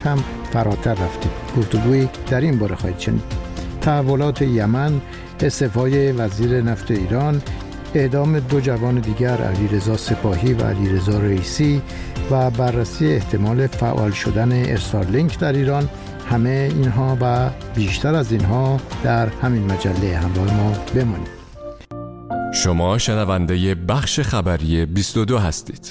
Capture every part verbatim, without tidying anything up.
هم فراتر رفته. گفتگویی در این باره خواهید شنید. تحولات یمن، استعفای وزیر نفت ایران، اعدام دو جوان دیگر علیرضا سپاهی و علیرضا رئیسی و بررسی احتمال فعال شدن استارلینک در ایران، همه اینها و بیشتر از اینها در همین مجله. همراه ما بمانید. شما شنونده بخش خبری بیست و دو هستید.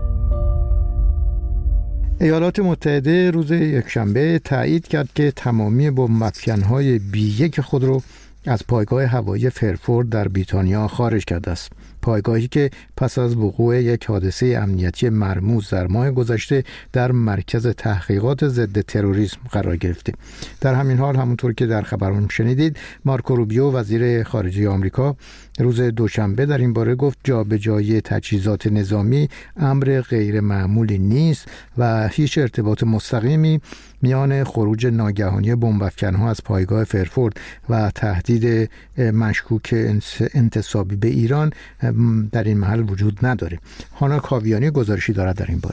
ایالات متحده روز یکشنبه تایید کرد که تمامی بمب‌افکن‌های بی یک خود را از پایگاه هوایی فرفورد در بریتانیا خارج کرده است. پایگاهی که پس از وقوع یک حادثه امنیتی مرموز در ماه گذشته در مرکز تحقیقات ضد تروریسم قرار گرفته. در همین حال همونطور که در خبرون شنیدید، مارکو روبیو وزیر خارجه آمریکا روز دوشنبه در این باره گفت جابجایی تجهیزات نظامی امر غیر معمولی نیست و هیچ ارتباط مستقیمی میان خروج ناگهانی بمب‌افکن‌ها از پایگاه فرفورد و تهدید مشکوک انتصابی به ایران در این محل وجود نداره. هانا کاویانی گزارشی دارد در این باره.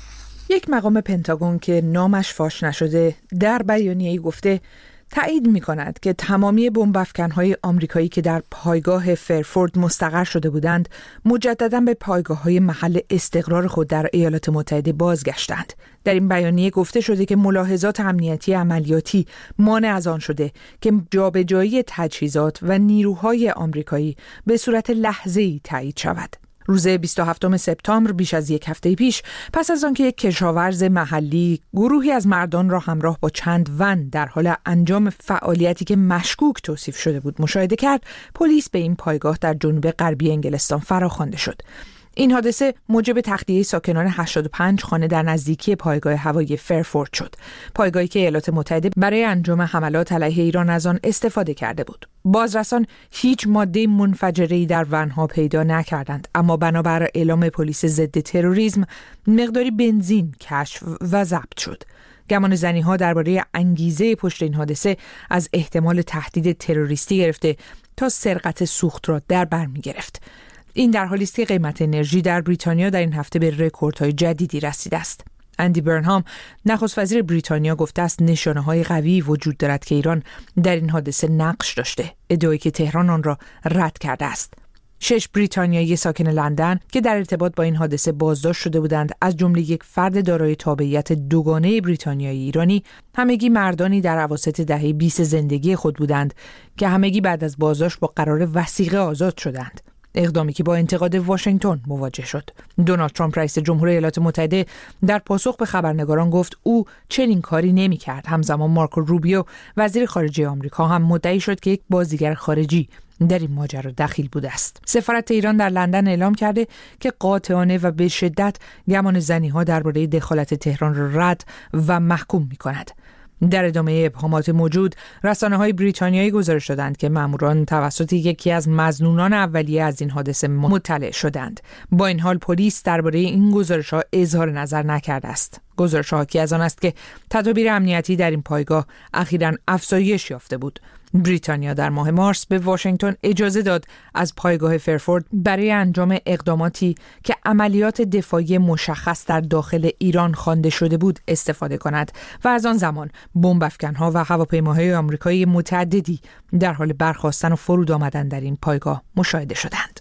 یک مقام پنتاگون که نامش فاش نشده در بیانیه‌ای گفته تایید می‌کند که تمامی بمب‌افکن‌های آمریکایی که در پایگاه فرفورد مستقر شده بودند مجدداً به پایگاه‌های محل استقرار خود در ایالات متحده بازگشتند. در این بیانیه گفته شده که ملاحظات امنیتی عملیاتی مانع از آن شده که جابجایی تجهیزات و نیروهای آمریکایی به صورت لحظه‌ای تایید شود. روز بیست و هفتم سپتامبر، بیش از یک هفته پیش، پس از آنکه یک کشاورز محلی گروهی از مردان را همراه با چند ون در حال انجام فعالیتی که مشکوک توصیف شده بود مشاهده کرد، پلیس به این پایگاه در جنوب غربی انگلستان فراخوانده شد. این حادثه موجب تخلیه ساکنان هشتاد و پنج خانه در نزدیکی پایگاه هوایی فرفورد شد. پایگاهی که ایالات متحده برای انجام حملات علیه ایران از آن استفاده کرده بود. بازرسان هیچ ماده منفجره‌ای در ونها پیدا نکردند، اما بنابر اعلام پلیس ضد تروریسم مقداری بنزین کشف و ضبط شد. گمان زنی‌ها درباره انگیزه پشت این حادثه از احتمال تهدید تروریستی گرفته تا سرقت سوخت را در بر می‌گرفت. این در حالی است که قیمت انرژی در بریتانیا در این هفته به رکوردهای جدیدی رسیده است. اندی برنهام، نخست وزیر بریتانیا، گفته است نشانه‌های قوی وجود دارد که ایران در این حادثه نقش داشته، ادعایی که تهران آن را رد کرده است. شش بریتانیایی ساکن لندن که در ارتباط با این حادثه بازداشت شده بودند، از جمله یک فرد دارای تابعیت دوگانه بریتانیایی ایرانی، همگی مردانی در اواسط دهه بیست زندگی خود بودند که همگی بعد از بازداشت با قرار وثیقه آزاد شدند. اقدامی که با انتقاد واشنگتن مواجه شد. دونالد ترامپ رئیس جمهور ایالات متحده در پاسخ به خبرنگاران گفت او چنین کاری نمی‌کرد. همزمان مارکو روبیو وزیر خارجه آمریکا هم مدعی شد که یک بازیگر خارجی در این ماجرا دخیل بوده است. سفارت ایران در لندن اعلام کرده که قاطعانه و به شدت گمان زنی‌ها درباره دخالت تهران را رد و محکوم می‌کند. در ادامه ابهامات موجود، رسانه‌های بریتانیایی گزارش دادند که ماموران توسط یکی از مظنونان اولیه از این حادثه مطلع شدند. با این حال پلیس درباره این گزارش‌ها اظهار نظر نکرده است. گزارش حاکی از آن است که تدابیر امنیتی در این پایگاه اخیراً افزایش یافته بود. بریتانیا در ماه مارس به واشنگتن اجازه داد از پایگاه فرفورد برای انجام اقداماتی که عملیات دفاعی مشخص در داخل ایران خوانده شده بود استفاده کند و از آن زمان بمب‌افکن‌ها و هواپیماهای آمریکایی متعددی در حال برخاستن و فرود آمدن در این پایگاه مشاهده شدند.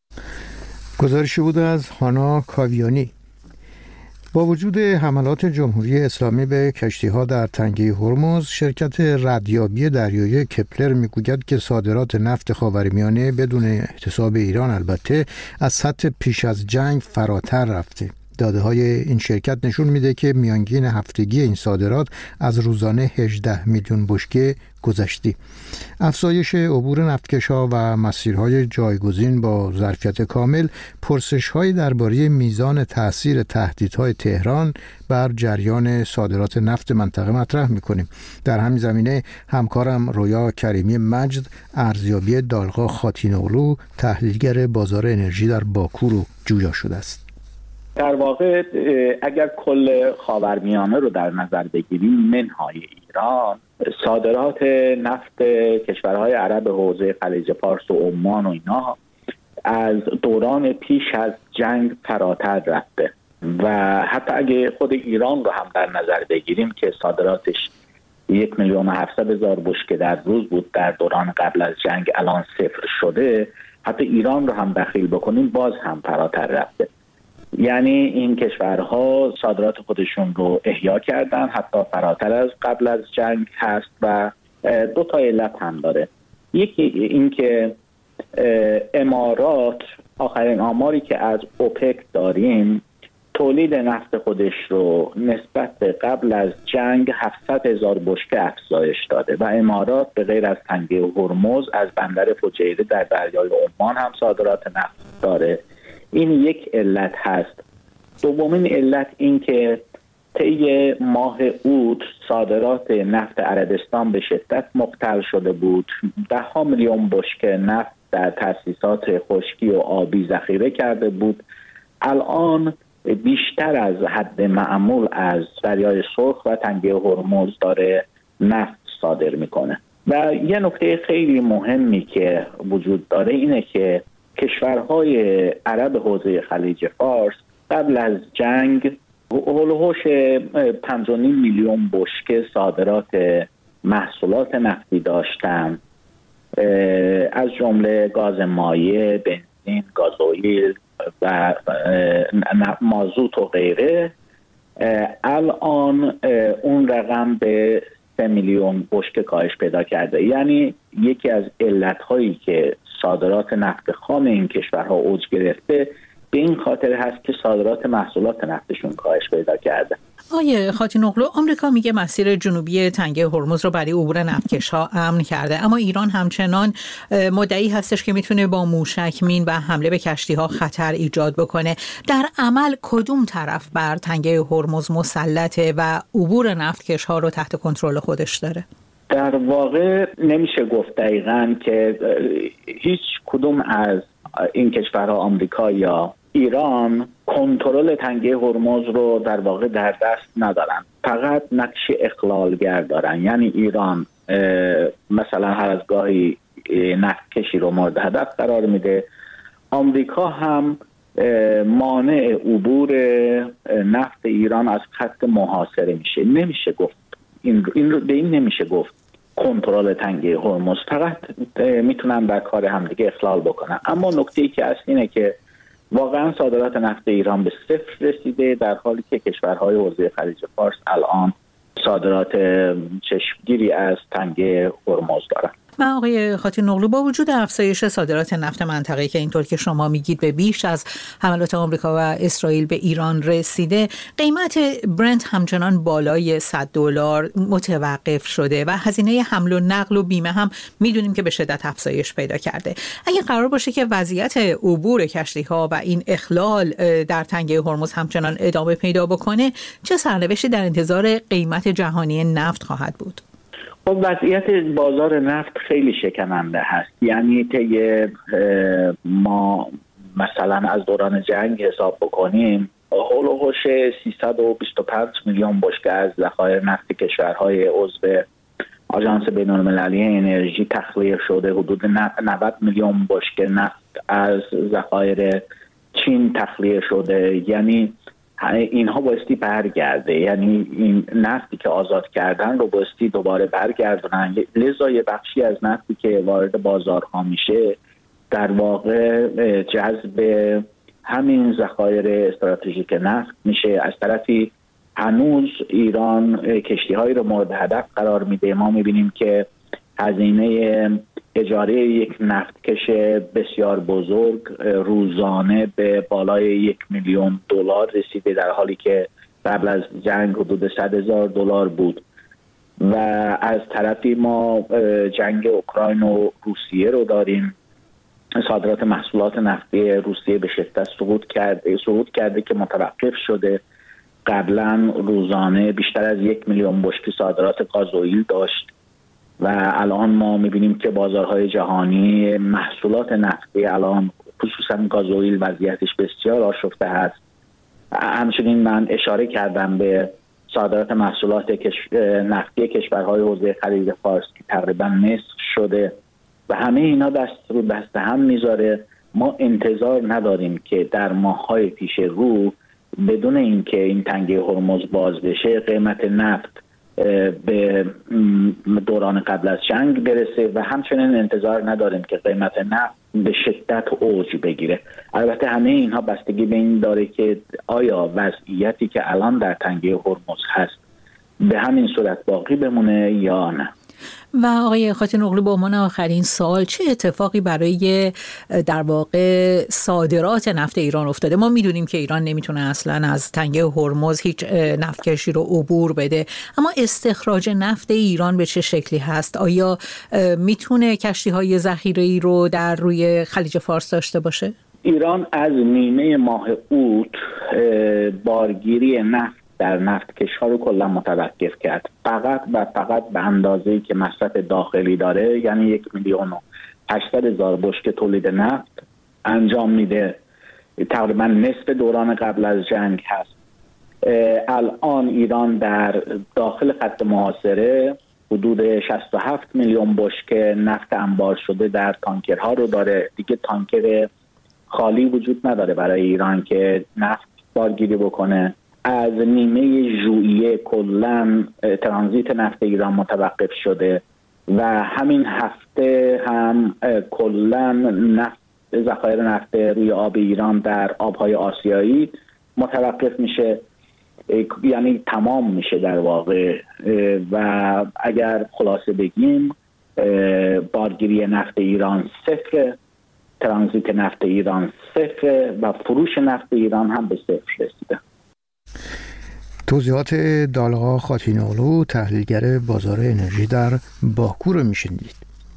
گزارشی بود از هانا کاویانی. با وجود حملات جمهوری اسلامی به کشتی‌ها در تنگه هرمز، شرکت ردیابی دریایی کپلر میگوید که صادرات نفت خاورمیانه بدون احتساب ایران البته از سطح پیش از جنگ فراتر رفته. داده های این شرکت نشون میده که میانگین هفتگی این صادرات از روزانه هجده میلیون بشکه گذشتی. افزایش عبور نفتکش‌ها و مسیرهای جایگزین با ظرفیت کامل پرسش‌هایی درباره میزان تأثیر تهدیدهای تهران بر جریان صادرات نفت منطقه مطرح می‌کنیم. در همین زمینه همکارم رویا کریمی مجد ارزیابی دالغا خاتین‌اغلو، تحلیلگر بازار انرژی در باکو رو جویا شده است. در واقع اگر کل خاورمیانه رو در نظر بگیریم، منهای ایران، صادرات نفت کشورهای عرب حوزه خلیج فارس و عمان و اینا از دوران پیش از جنگ فراتر رفته و حتی اگه خود ایران رو هم در نظر بگیریم که صادراتش یک میلیون و هفتصد هزار بشکه در روز بود در دوران قبل از جنگ، الان صفر شده. حتی ایران رو هم دخیل بکنیم باز هم فراتر رفته. یعنی این کشورها صادرات خودشون رو احیا کردن، حتی فراتر از قبل از جنگ هست و دو تا علت هم داره. یکی این که امارات آخرین آماری که از اوپک داریم تولید نفت خودش رو نسبت به قبل از جنگ هفتصد هزار بشکه افزایش داده و امارات به غیر از تنگه هرمز از بندر فجیره در دریای عمان هم صادرات نفت داره. این یک علت هست. دومین علت این که طی ماه اوت صادرات نفت عربستان به شدت مختل شده بود. ده ها میلیون بشکه نفت در تأسیسات خشکی و آبی ذخیره کرده بود. الان بیشتر از حد معمول از دریای سرخ و تنگه هرمز داره نفت صادر میکنه. و یه نکته خیلی مهمی که وجود داره اینه که کشورهای عرب حوزه خلیج فارس قبل از جنگ هولوش پنج و نیم میلیون بشکه صادرات محصولات نفتی داشتن، از جمله گاز مایع، بنزین، گازوئیل و مازوت و غیره. الان اون رقم به سه میلیون بشکه کاهش پیدا کرده. یعنی یکی از علتهایی که صادرات نفت خام این کشورها اوج گرفته به این خاطر هست که صادرات محصولات نفتشون کاهش پیدا کرده. آیه خاتینوغلو، آمریکا میگه مسیر جنوبی تنگه هرمز رو برای عبور نفتکش‌ها امن کرده، اما ایران همچنان مدعی هستش که میتونه با موشک‌مین و حمله به کشتی‌ها خطر ایجاد بکنه. در عمل کدوم طرف بر تنگه هرمز مسلطه و عبور نفتکش‌ها رو تحت کنترل خودش داره؟ در واقع نمیشه گفت دقیقاً که هیچ کدوم از این کشورها، آمریکا یا ایران، کنترل تنگه هرمز رو در واقع در دست ندارن، فقط نقش اخلالگر دارن. یعنی ایران مثلا هر از گاهی نفت کشی رو مورد هدف قرار میده، آمریکا هم مانع عبور نفت ایران از خط محاصره میشه. نمیشه گفت این رو, این رو به این نمیشه گفت کنترل تنگه هرمز، فقط میتونن در کار همدیگه اخلال بکنن. اما نکته‌ای که اصل اینه که واقعا صادرات نفت ایران به صفر رسیده، در حالی که کشورهای حوزه خلیج فارس الان صادرات چشمگیری از تنگه هرمز دارن. و آقای خاتینوغلو، با وجود افزایش صادرات نفت منطقه‌ای که اینطور که شما میگید به بیش از حملات آمریکا و اسرائیل به ایران رسیده، قیمت برنت همچنان بالای صد دلار متوقف شده و هزینه حمل و نقل و بیمه هم میدونیم که به شدت افزایش پیدا کرده. اگه قرار باشه که وضعیت عبور کشتی‌ها و این اخلال در تنگه هرمز همچنان ادامه پیدا بکنه، چه سرنوشتی در انتظار قیمت جهانی نفت خواهد بود؟ خب وضعیت بازار نفت خیلی شکننده هست. یعنی طی ما مثلا از دوران جنگ حساب بکنیم، هولوش سیصد و بیست و پنج میلیون بشکه از ذخایر نفت کشورهای عضو آژانس بین‌المللی انرژی تخلیه شده، حدود نود میلیون بشکه نفت از ذخایر چین تخلیه شده. یعنی اینها بایستی برگرده، یعنی این نفتی که آزاد کردن رو بایستی دوباره برگردونن. لذا یه بخشی از نفتی که وارد بازارها میشه در واقع جذب همین ذخایر استراتژیک نفت میشه. از طرفی هنوز ایران کشتی‌هایی رو مورد هدف قرار میده. ما میبینیم که هزینه اجاره یک نفتکش بسیار بزرگ روزانه به بالای یک میلیون دلار رسیده، در حالی که قبل از جنگ حدود صد هزار دلار بود. و از طرفی ما جنگ اوکراین و روسیه رو داریم. صادرات محصولات نفتی روسیه به شدت سقوط کرده سقوط کرده که متوقف شده. قبلا روزانه بیشتر از یک میلیون بشکه صادرات گازوئیل داشت و الان ما میبینیم که بازارهای جهانی محصولات نفتی الان خصوصا گازوئیل وضعیتش بسیار آشفته هست. همچنین من اشاره کردم به صادرات محصولات کش... نفتی کشورهای حوزه خلیج فارس که تقریبا نصف شده و همه اینا دست رو دست هم میذاره. ما انتظار نداریم که در ماه‌های پیش رو بدون اینکه این تنگه هرمز باز بشه قیمت نفت به دوران قبل از جنگ برسه و همچنین انتظار نداریم که قیمت نفت به شدت اوج بگیره. البته همه اینها بستگی به این داره که آیا وضعیتی که الان در تنگه هرمز هست به همین صورت باقی بمونه یا نه. و آقای خاتین اغلو، به عنوان آخرین سوال، چه اتفاقی برای در واقع صادرات نفت ایران افتاده؟ ما میدونیم که ایران نمیتونه اصلا از تنگه هرمز هیچ نفتکشی رو عبور بده، اما استخراج نفت ایران به چه شکلی هست؟ آیا میتونه کشتی‌های ذخیره‌ای رو در روی خلیج فارس داشته باشه؟ ایران از نیمه ماه اوت بارگیری نفت در نفتکش ها رو کلا متوقف کرد، فقط و فقط به اندازه‌ای که مصرف داخلی داره، یعنی یک میلیون و هشتصد هزار بشکه تولید نفت انجام میده، تقریبا نصف دوران قبل از جنگ هست. الان ایران در داخل خط محاصره حدود شصت و هفت میلیون بشکه نفت انبار شده در تانکرها رو داره. دیگه تانکر خالی وجود نداره برای ایران که نفت بارگیری بکنه. از نیمه ژوئیه کلاً ترانزیت نفت ایران متوقف شده و همین هفته هم کلاً نفت ذخایر نفت روی آب ایران در آبهای آسیایی متوقف میشه، یعنی تمام میشه در واقع. و اگر خلاصه بگیم بارگیری نفت ایران صفر، ترانزیت نفت ایران صفر و فروش نفت ایران هم به صفر رسیده. توضیحات دالغا خاتین اغلو، تحلیلگر بازار انرژی در باکو رو میشنید.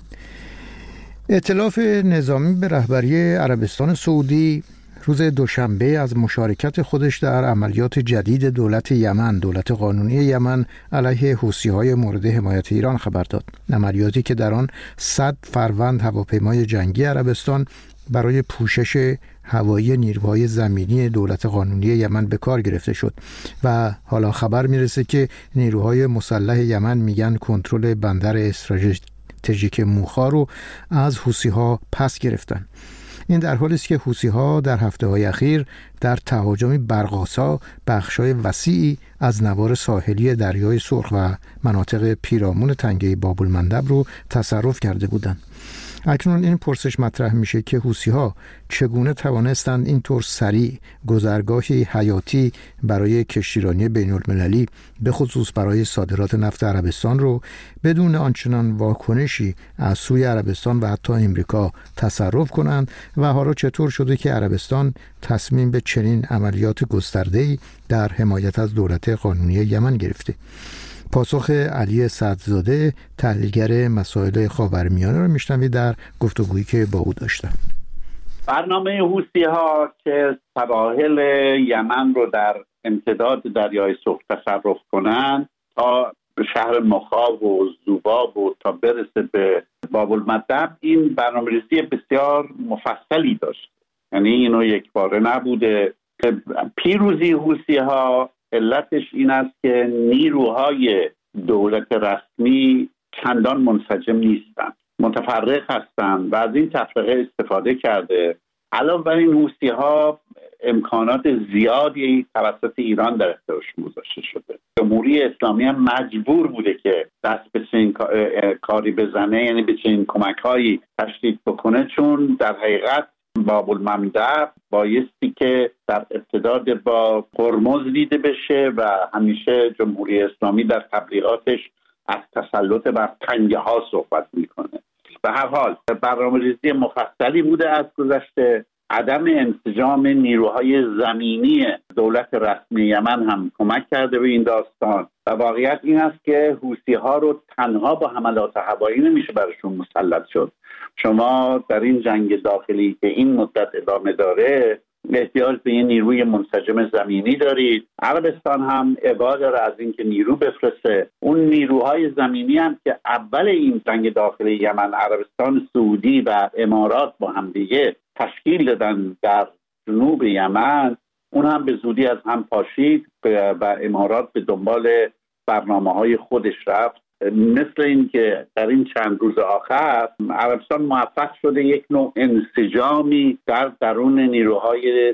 ائتلاف نظامی به رهبری عربستان سعودی روز دوشنبه از مشارکت خودش در عملیات جدید دولت یمن، دولت قانونی یمن علیه حوثی‌های مورد حمایت ایران خبر داد. عملیاتی که در آن صد فروند هواپیمای جنگی عربستان برای پوشش هوایی نیروهای زمینی دولت قانونی یمن به کار گرفته شد و حالا خبر میرسه که نیروهای مسلح یمن میگن کنترل بندر استراتژیک موخا رو از حوثی‌ها پس گرفتن. این در حالی است که حوثی‌ها در هفته‌های اخیر در تهاجم برق‌آسا بخش‌های وسیعی از نوار ساحلی دریای سرخ و مناطق پیرامون تنگه باب‌المندب رو تصرف کرده بودند. اکنون این پرسش مطرح میشه که حوثی‌ها چگونه توانستند اینطور سریع گذرگاهی حیاتی برای کشتیرانی بین‌المللی به خصوص برای صادرات نفت عربستان رو بدون آنچنان واکنشی از سوی عربستان و حتی امریکا تصرف کنند و حالا چطور شده که عربستان تصمیم به چنین عملیات گسترده‌ای در حمایت از دولت قانونی یمن گرفته؟ پاسخ علی سعدزاده، تحلیلگر مسائل خاورمیانه رو میشنوید در گفتگویی که با او داشتم. برنامه حوثی‌ها که سواحل یمن رو در امتداد دریای سرخ تصرف کنند تا به شهر مخا و زوباب و تا برسه به باب‌المندب، این برنامه‌ریزی بسیار مفصلی داشت، یعنی اینو یک باره نبوده. پیروزی حوثی‌ها علتش این است که نیروهای دولت رسمی چندان منسجم نیستند، متفرق هستند و از این تفرقه استفاده کرده. علاوه بر این حوثی‌ها امکانات زیادی توسط ایران در اختیارشون گذاشته شده. جمهوری اسلامی هم مجبور بوده که دست به چنین کاری بزنه، یعنی به چنین کمک‌هایی تشدید بکنه، چون در حقیقت باب‌المندب بایستی که در ارتداد با هرمز دیده بشه و همیشه جمهوری اسلامی در تبلیغاتش از تسلط بر تنگه ها صحبت میکنه. به هر حال برنامه‌ریزی مفصلی بوده از گذشته. عدم انسجام نیروهای زمینی دولت رسمی یمن هم کمک کرده به این داستان و واقعیت این است که حوثی‌ها رو تنها با حملات هوایی نمیشه برشون مسلط شد. شما در این جنگ داخلی که این مدت ادامه داره احتیاج به این نیروی منسجم زمینی دارید. عربستان هم ابعاد داره از اینکه نیرو بفرسته. اون نیروهای زمینی هم که اول این جنگ داخلی یمن عربستان سعودی و امارات با هم دیگه تشکیل دادن در جنوب یمن، اون هم به زودی از هم پاشید و امارات به دنبال برنامه‌های خودش رفت مثل این که در این چند روز آخر عربستان موفق شده یک نوع انسجامی در درون نیروهای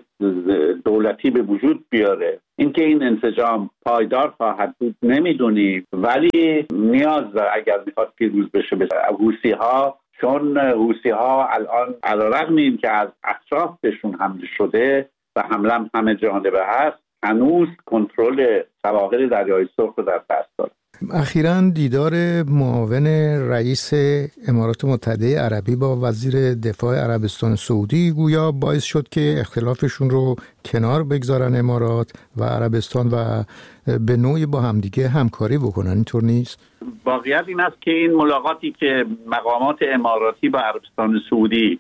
دولتی به وجود بیاره. اینکه این انسجام پایدار خواهد بود نمیدونیم، ولی نیاز داره اگر میخواد پیروز بشه به حوثی‌ها، چون حوثی‌ها الان علیرغم این که از اطرافشون حمله شده و حمله همه جانبه هست، هنوز کنترل سواحل دریای سرخ رو در دست داره. اخیراً دیدار معاون رئیس امارات متحده عربی با وزیر دفاع عربستان سعودی گویا باعث شد که اختلافشون رو کنار بگذارن امارات و عربستان و به نوعی با همدیگه همکاری بکنن. اینطور نیست؟ واقعیت این است که این ملاقاتی که مقامات اماراتی با عربستان سعودی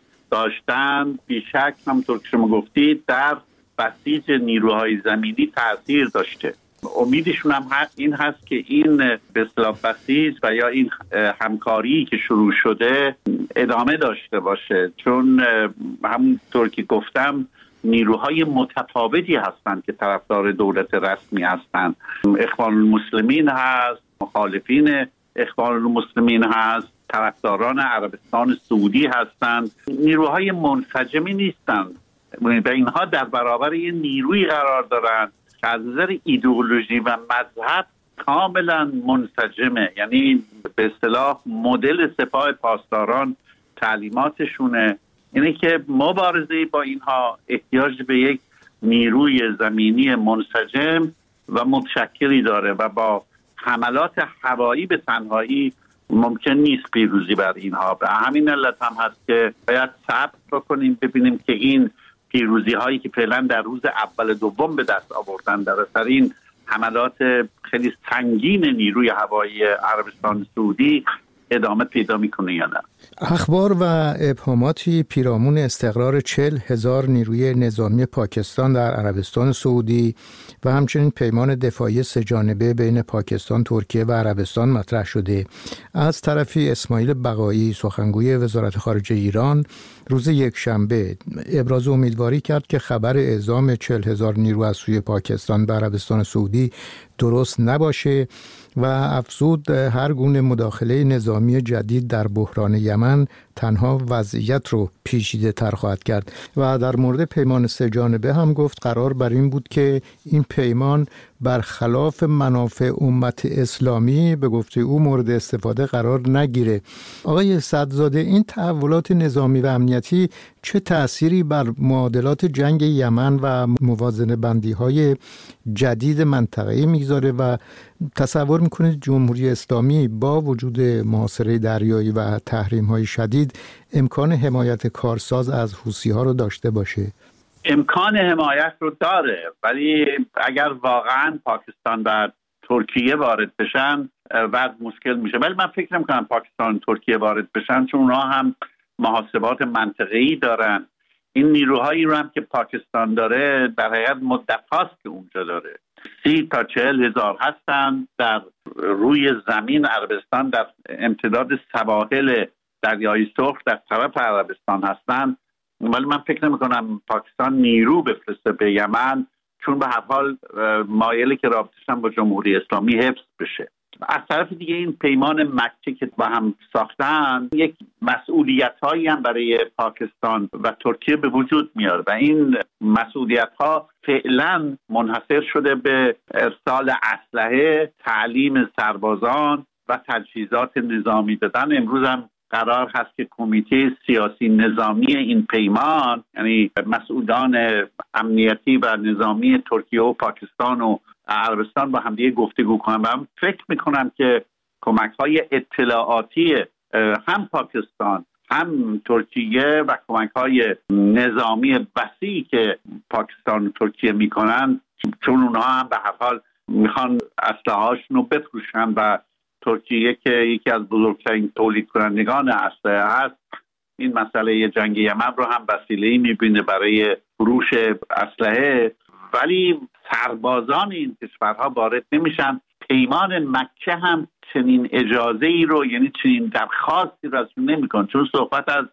داشتن بیشک همونطور که شما گفتید در بسیج نیروهای زمینی تأثیر داشته. امیدشون هم این هست که این به اصطلاح بسیج و یا این همکاری که شروع شده ادامه داشته باشه، چون همونطور که گفتم نیروهای متفاوتی هستند که طرفدار دولت رسمی هستند. اخوان المسلمین هست، مخالفین اخوان المسلمین هست، طرفداران عربستان سعودی هستند. نیروهای منسجمی نیستند و اینها در برابر یه نیروی قرار دارند که از نظر ایدئولوژی و مذهب کاملا منسجمه. یعنی به اصطلاح مدل سپاه پاسداران تعلیماتشونه اینه که مبارزه با اینها احتیاج به یک نیروی زمینی منسجم و متشکلی داره و با حملات هوایی به تنهایی ممکن نیست پیروزی بر اینها. به همین علت هم هست که باید صبر بکنیم ببینیم که این پیروزی هایی که فعلا در روز اول دوم به دست آوردن در اثر این حملات خیلی سنگین نیروی هوایی عربستان سعودی ادامه پیدا میکنه یا نه. اخبار و ابهاماتی پیرامون استقرار چهل هزار نیروی نظامی پاکستان در عربستان سعودی و همچنین پیمان دفاعی سه جانبه بین پاکستان، ترکیه و عربستان مطرح شده. از طرفی اسماعیل بقایی سخنگوی وزارت خارجه ایران روز یکشنبه ابراز امیدواری کرد که خبر اعزام چهل هزار نیرو از سوی پاکستان به عربستان سعودی درست نباشه و افزود هر گونه مداخله نظامی جدید در بحران یمن تنها وضعیت رو پیچیده تر خواهد کرد. و در مورد پیمان سه جانبه هم گفت قرار بر این بود که این پیمان برخلاف منافع امت اسلامی به گفته او مورد استفاده قرار نگیره. آقای صدزاده، این تحولات نظامی و امنیتی چه تأثیری بر معادلات جنگ یمن و موازنه بندی های جدید منطقه‌ای میگذاره و تصور میکنید جمهوری اسلامی با وجود محاصره دریایی و تحریم های شدید امکان حمایت کارساز از حوثی‌ها رو داشته باشه؟ امکان حمایت رو داره، ولی اگر واقعا پاکستان و ترکیه وارد بشن بعد مشکل میشه. ولی من فکر نمی‌کنم پاکستان و ترکیه وارد بشن، چون اونها هم محاسبات منطقه‌ای دارن. این نیروهایی رو هم که پاکستان داره در حقیقت مدت هاست که اونجا داره. سی تا چهل هزار هستن در روی زمین عربستان، در امتداد سواحل دریای سرخ در طرف عربستان هستن. ولی من فکر نمی کنم پاکستان نیرو بفرسته به یمن، چون به هر حال مایلی که رابطش هم با جمهوری اسلامی حفظ بشه. از طرف دیگه این پیمان مکه که با هم ساختن یک مسئولیت هایی هم برای پاکستان و ترکیه به وجود میاره و این مسئولیت ها فعلا منحصر شده به ارسال اسلحه، تعلیم سربازان و تجهیزات نظامی دادن. امروز هم قرار هست که کمیته سیاسی نظامی این پیمان، یعنی مسئولان امنیتی و نظامی ترکیه و پاکستان و عربستان با همدیگه گفتگو کنن و من فکر میکنم که کمک‌های اطلاعاتی هم پاکستان هم ترکیه و کمک‌های نظامی وسیعی که پاکستان و ترکیه میکنن، چون اونها هم به هر حال میخوان اسلحه‌هاشون رو بفروشن و ترکیه که یکی از بزرگترین تولید کنندگان اسلحه هست، این مسئله جنگ یمن رو هم وسیله‌ای میبینه برای فروش اسلحه. ولی سربازان این کشورها وارد نمیشن. پیمان مکه هم چنین اجازه ای رو، یعنی چنین درخواستی رو ازشون نمیکن، چون صحبت از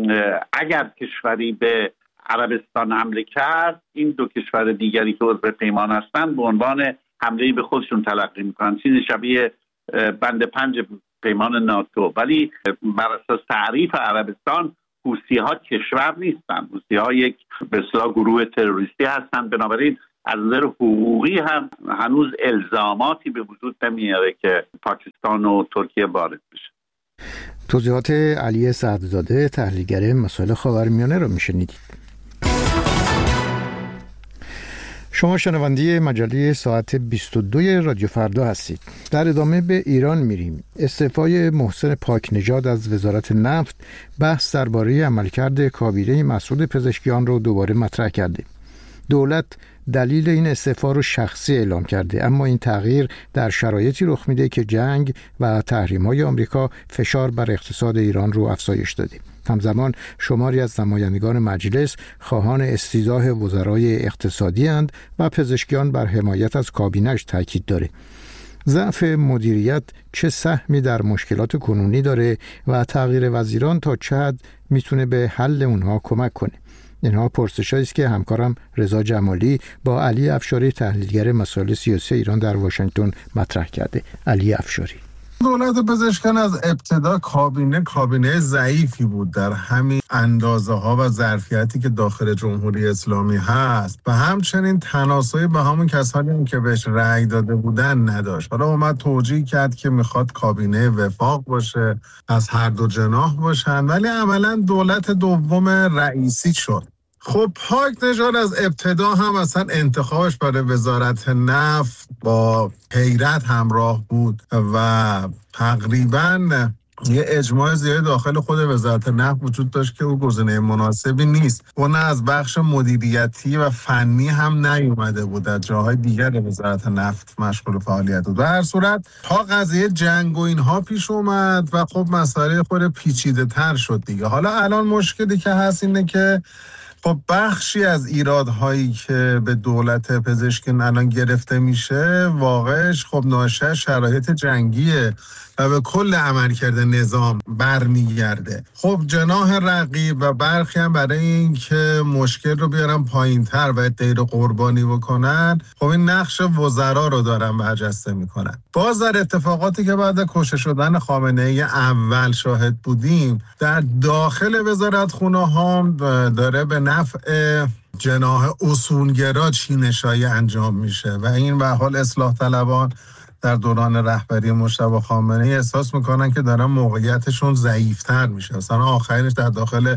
اگر کشوری به عربستان حمله کرد، این دو کشور دیگری که عضو پیمان هستن به عنوان حمله به خودشون تلقی میکنن. چیزی شبیه بند پنج پیمان ناتو، ولی بر اساس تعریف عربستان حوثی ها کشور نیستن. حوثی ها یک به اصطلاح گروه تروریستی هستن، بنابراین از نظر حقوقی هم هنوز الزاماتی به وجود نمیاره که پاکستان و ترکیه وارد بشه. توضیحات علی سعدزاده، تحلیلگر مسائل خاورمیانه را میشنیدید. شما شنونده مجله ساعت بیست و دو رادیو فردا هستید. در ادامه به ایران میریم. استعفای محسن پاک نژاد از وزارت نفت بحث درباره عملکرد کابینه مسعود پزشکیان رو دوباره مطرح کرده. دولت دلیل این استعفا رو شخصی اعلام کرده، اما این تغییر در شرایطی رخ میده که جنگ و تحریم‌های آمریکا فشار بر اقتصاد ایران رو افزایش داده. همزمان شماری از نمایندگان مجلس خواهان استیضاح وزرای اقتصادی اند و پزشکیان بر حمایت از کابینه‌اش تاکید داره. ضعف مدیریت چه سهمی در مشکلات کنونی داره و تغییر وزیران تا چه حد میتونه به حل اونها کمک کنه؟ اینها پرسش‌هایی است که همکارم رضا جمالی با علی افشاری، تحلیلگر مسائل سیاسی ایران در واشنگتن مطرح کرده. علی افشاری: دولت پزشکیان از ابتدا کابینه کابینه ضعیفی بود در همین اندازه ها و ظرفیتی که داخل جمهوری اسلامی هست و همچنین تناسایی با همون کسانی که بهش رأی داده بودن نداشت. حالا اومد توجیه کرد که میخواد کابینه وفاق باشه، از هر دو جناح باشن، ولی عملا دولت دوم رئیسی شد. خب پاک نژاد از ابتدا هم اصلا انتخابش برای وزارت نفت با حیرت همراه بود و تقریباً یه اجماع زیاد داخل خود وزارت نفت وجود داشت که او گزینه مناسبی نیست. اون از بخش مدیریتی و فنی هم نیومده بود، در جاهای دیگر وزارت نفت مشغول فعالیت بود. در هر صورت تا قضیه جنگ و اینها پیش اومد و خب مسئله خود پیچیده تر شد دیگه. حالا الان مشکلی که هست اینه که خب بخشی از ایرادهایی که به دولت پزشکیان الان گرفته میشه واقعش خب ناشی شرایط جنگیه و به کل عملکرد نظام برمیگرده. خب جناح رقیب و برخی هم برای این که مشکل رو بیارن پایین‌تر و غیر قربانی بکنن، خب این نقش وزرا رو دارن برجسته میکنن. باز در اتفاقاتی که بعد کشته شدن خامنه‌ای اول شاهد بودیم، در داخل وزارتخونه ها داره به نفع جناح اصولگرا چینشایی انجام میشه و این به حال اصلاح طلبان در دوران رهبری مجتبی خامنه‌ای احساس میکنن که دارن موقعیتشون ضعیفتر میشه. مثلا آخرینش در داخل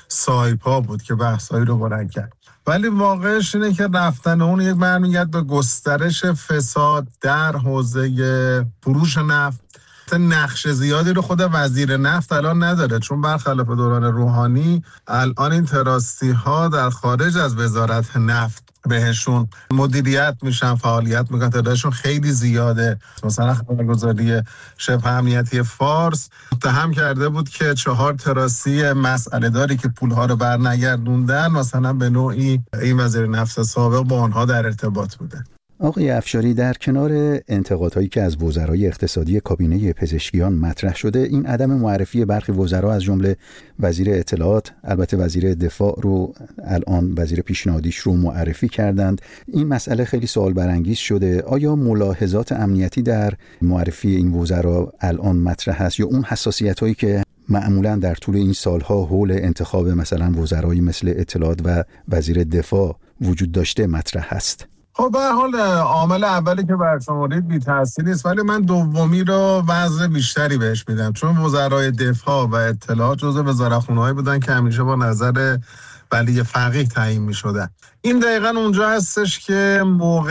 سایپا بود که بحثایی رو بلند کرد. ولی واقعش اینه که رفتن اون یک برمیگرد به گسترش فساد در حوزه فروش نفت. نقش زیادی رو خود وزیر نفت الان نداره، چون برخلاف دوران روحانی الان این تراستی ها در خارج از وزارت نفت بهشون مدیریت میشن، فعالیت میکنن، تعدادشون خیلی زیاده. مثلا خبرگزاری شبه امنیتی فارس متهم کرده بود که چهار تراسی مسئله داری که پولها رو برنگردوندن مثلا به نوعی این وزیر نفت سابق با آنها در ارتباط بوده. آقای افشاری، در کنار انتقادهایی که از وزرای اقتصادی کابینه پزشکیان مطرح شده، این عدم معرفی برخی وزرا از جمله وزیر اطلاعات، البته وزیر دفاع رو الان وزیر پیشنهادیش رو معرفی کردند، این مسئله خیلی سوال برانگیز شده. آیا ملاحظات امنیتی در معرفی این وزرا الان مطرح است یا اون حساسیت‌هایی که معمولاً در طول این سالها حول انتخاب مثلا وزرایی مثل اطلاعات و وزیر دفاع وجود داشته مطرح است؟ خب به هر حال عامل اولی که برشمردید بی تاثیر نیست، ولی من دومی رو وزن بیشتری بهش میدم، چون وزرای دفاع و اطلاعات جزو وزارتخونه‌هایی بودن که همیشه با نظر ولی فقیه تعیین میشدن. این دقیقاً اونجا هستش که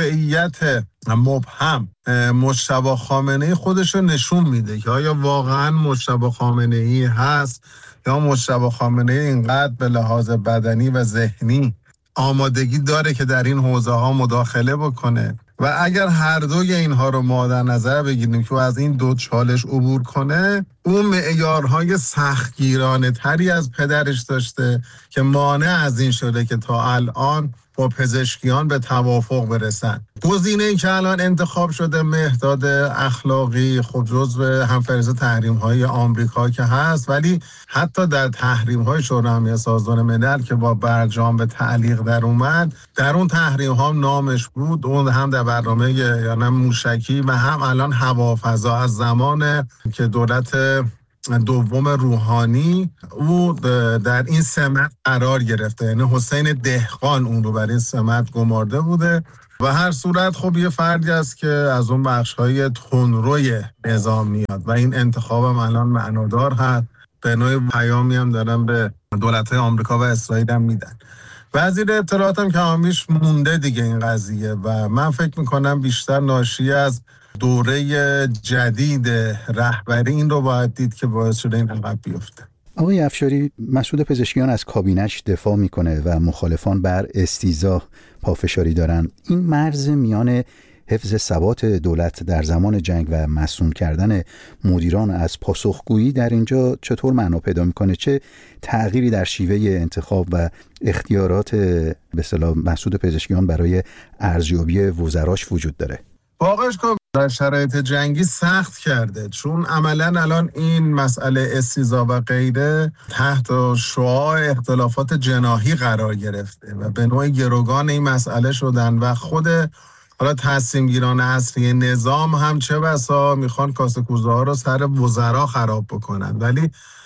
موقعیت مبهم مجتبی خامنه‌ای خودش رو نشون میده که آیا واقعاً مجتبی خامنه‌ای هست یا مجتبی خامنه‌ای اینقدر به لحاظ بدنی و ذهنی آمادگی داره که در این حوزه ها مداخله بکنه. و اگر هر دوی اینها رو ما در نظر بگیریم که از این دو چالش عبور کنه، اون معیارهای سختگیرانه تری از پدرش داشته که مانع از این شده که تا الان با پزشکیان به توافق برسن. گزینه‌ای که الان انتخاب شده مهداد اخلاقی خب جزو همفرز تحریم‌های آمریکا که هست، ولی حتی در تحریم‌های شورای امنیت سازمان ملل که با برجام به تعلیق در اومد، در اون تحریم‌ها نامش بود، اون هم در برنامه یعنی موشکی و هم الان هوافضا از زمان که دولت دوم روحانی او در این سمت قرار گرفته، یعنی حسین دهقان اون رو بر این سمت گمارده بوده و هر صورت خب یه فردی است که از اون بخش‌های تندروی نظام میاد و این انتخاب هم الان معنادار هست. به نوعی پیامی هم دارن به دولت‌های آمریکا و اسرائیل هم میدن. وزیر اطلاعات هم که همیش مونده دیگه این قضیه و من فکر میکنم بیشتر ناشی از دوره جدید رهبری این رو باید دید که باعث شده این عقب بیفته. آقای افشاری، مسعود پزشکیان از کابینش دفاع میکنه و مخالفان بر استیضاح پافشاری دارن. این مرز میان حفظ ثبات دولت در زمان جنگ و مسئول کردن مدیران از پاسخگویی در اینجا چطور معنا پیدا میکنه؟ چه تغییری در شیوه انتخاب و اختیارات به اصطلاح مسعود پزشکیان برای ارزیابی وزراش وجود داره؟ واقعش که در شرایط جنگی سخت کرده، چون عملاً الان این مسئله استیضاح و غیره تحت شعاع اختلافات جناحی قرار گرفته و به نوعی گروگان این مسئله شدن و خود حالا تصمیم گیران اصلی نظام هم چه بسا میخوان کاسه کوزه ها رو سر وزرا خراب بکنن. ولی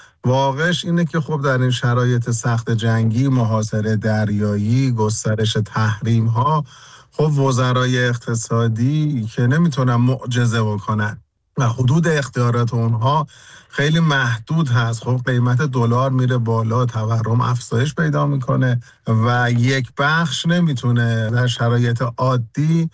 واقعش اینه که خب در این شرایط سخت جنگی، محاصره دریایی، گسترش تحریم ها، خب وزرای اقتصادی که نمیتونن معجزه بکنن و حدود اختیارات اونها خیلی محدود هست. خب قیمت دلار میره بالا، تورم افزایش پیدا میکنه و یک بخش نمیتونه در شرایط عادی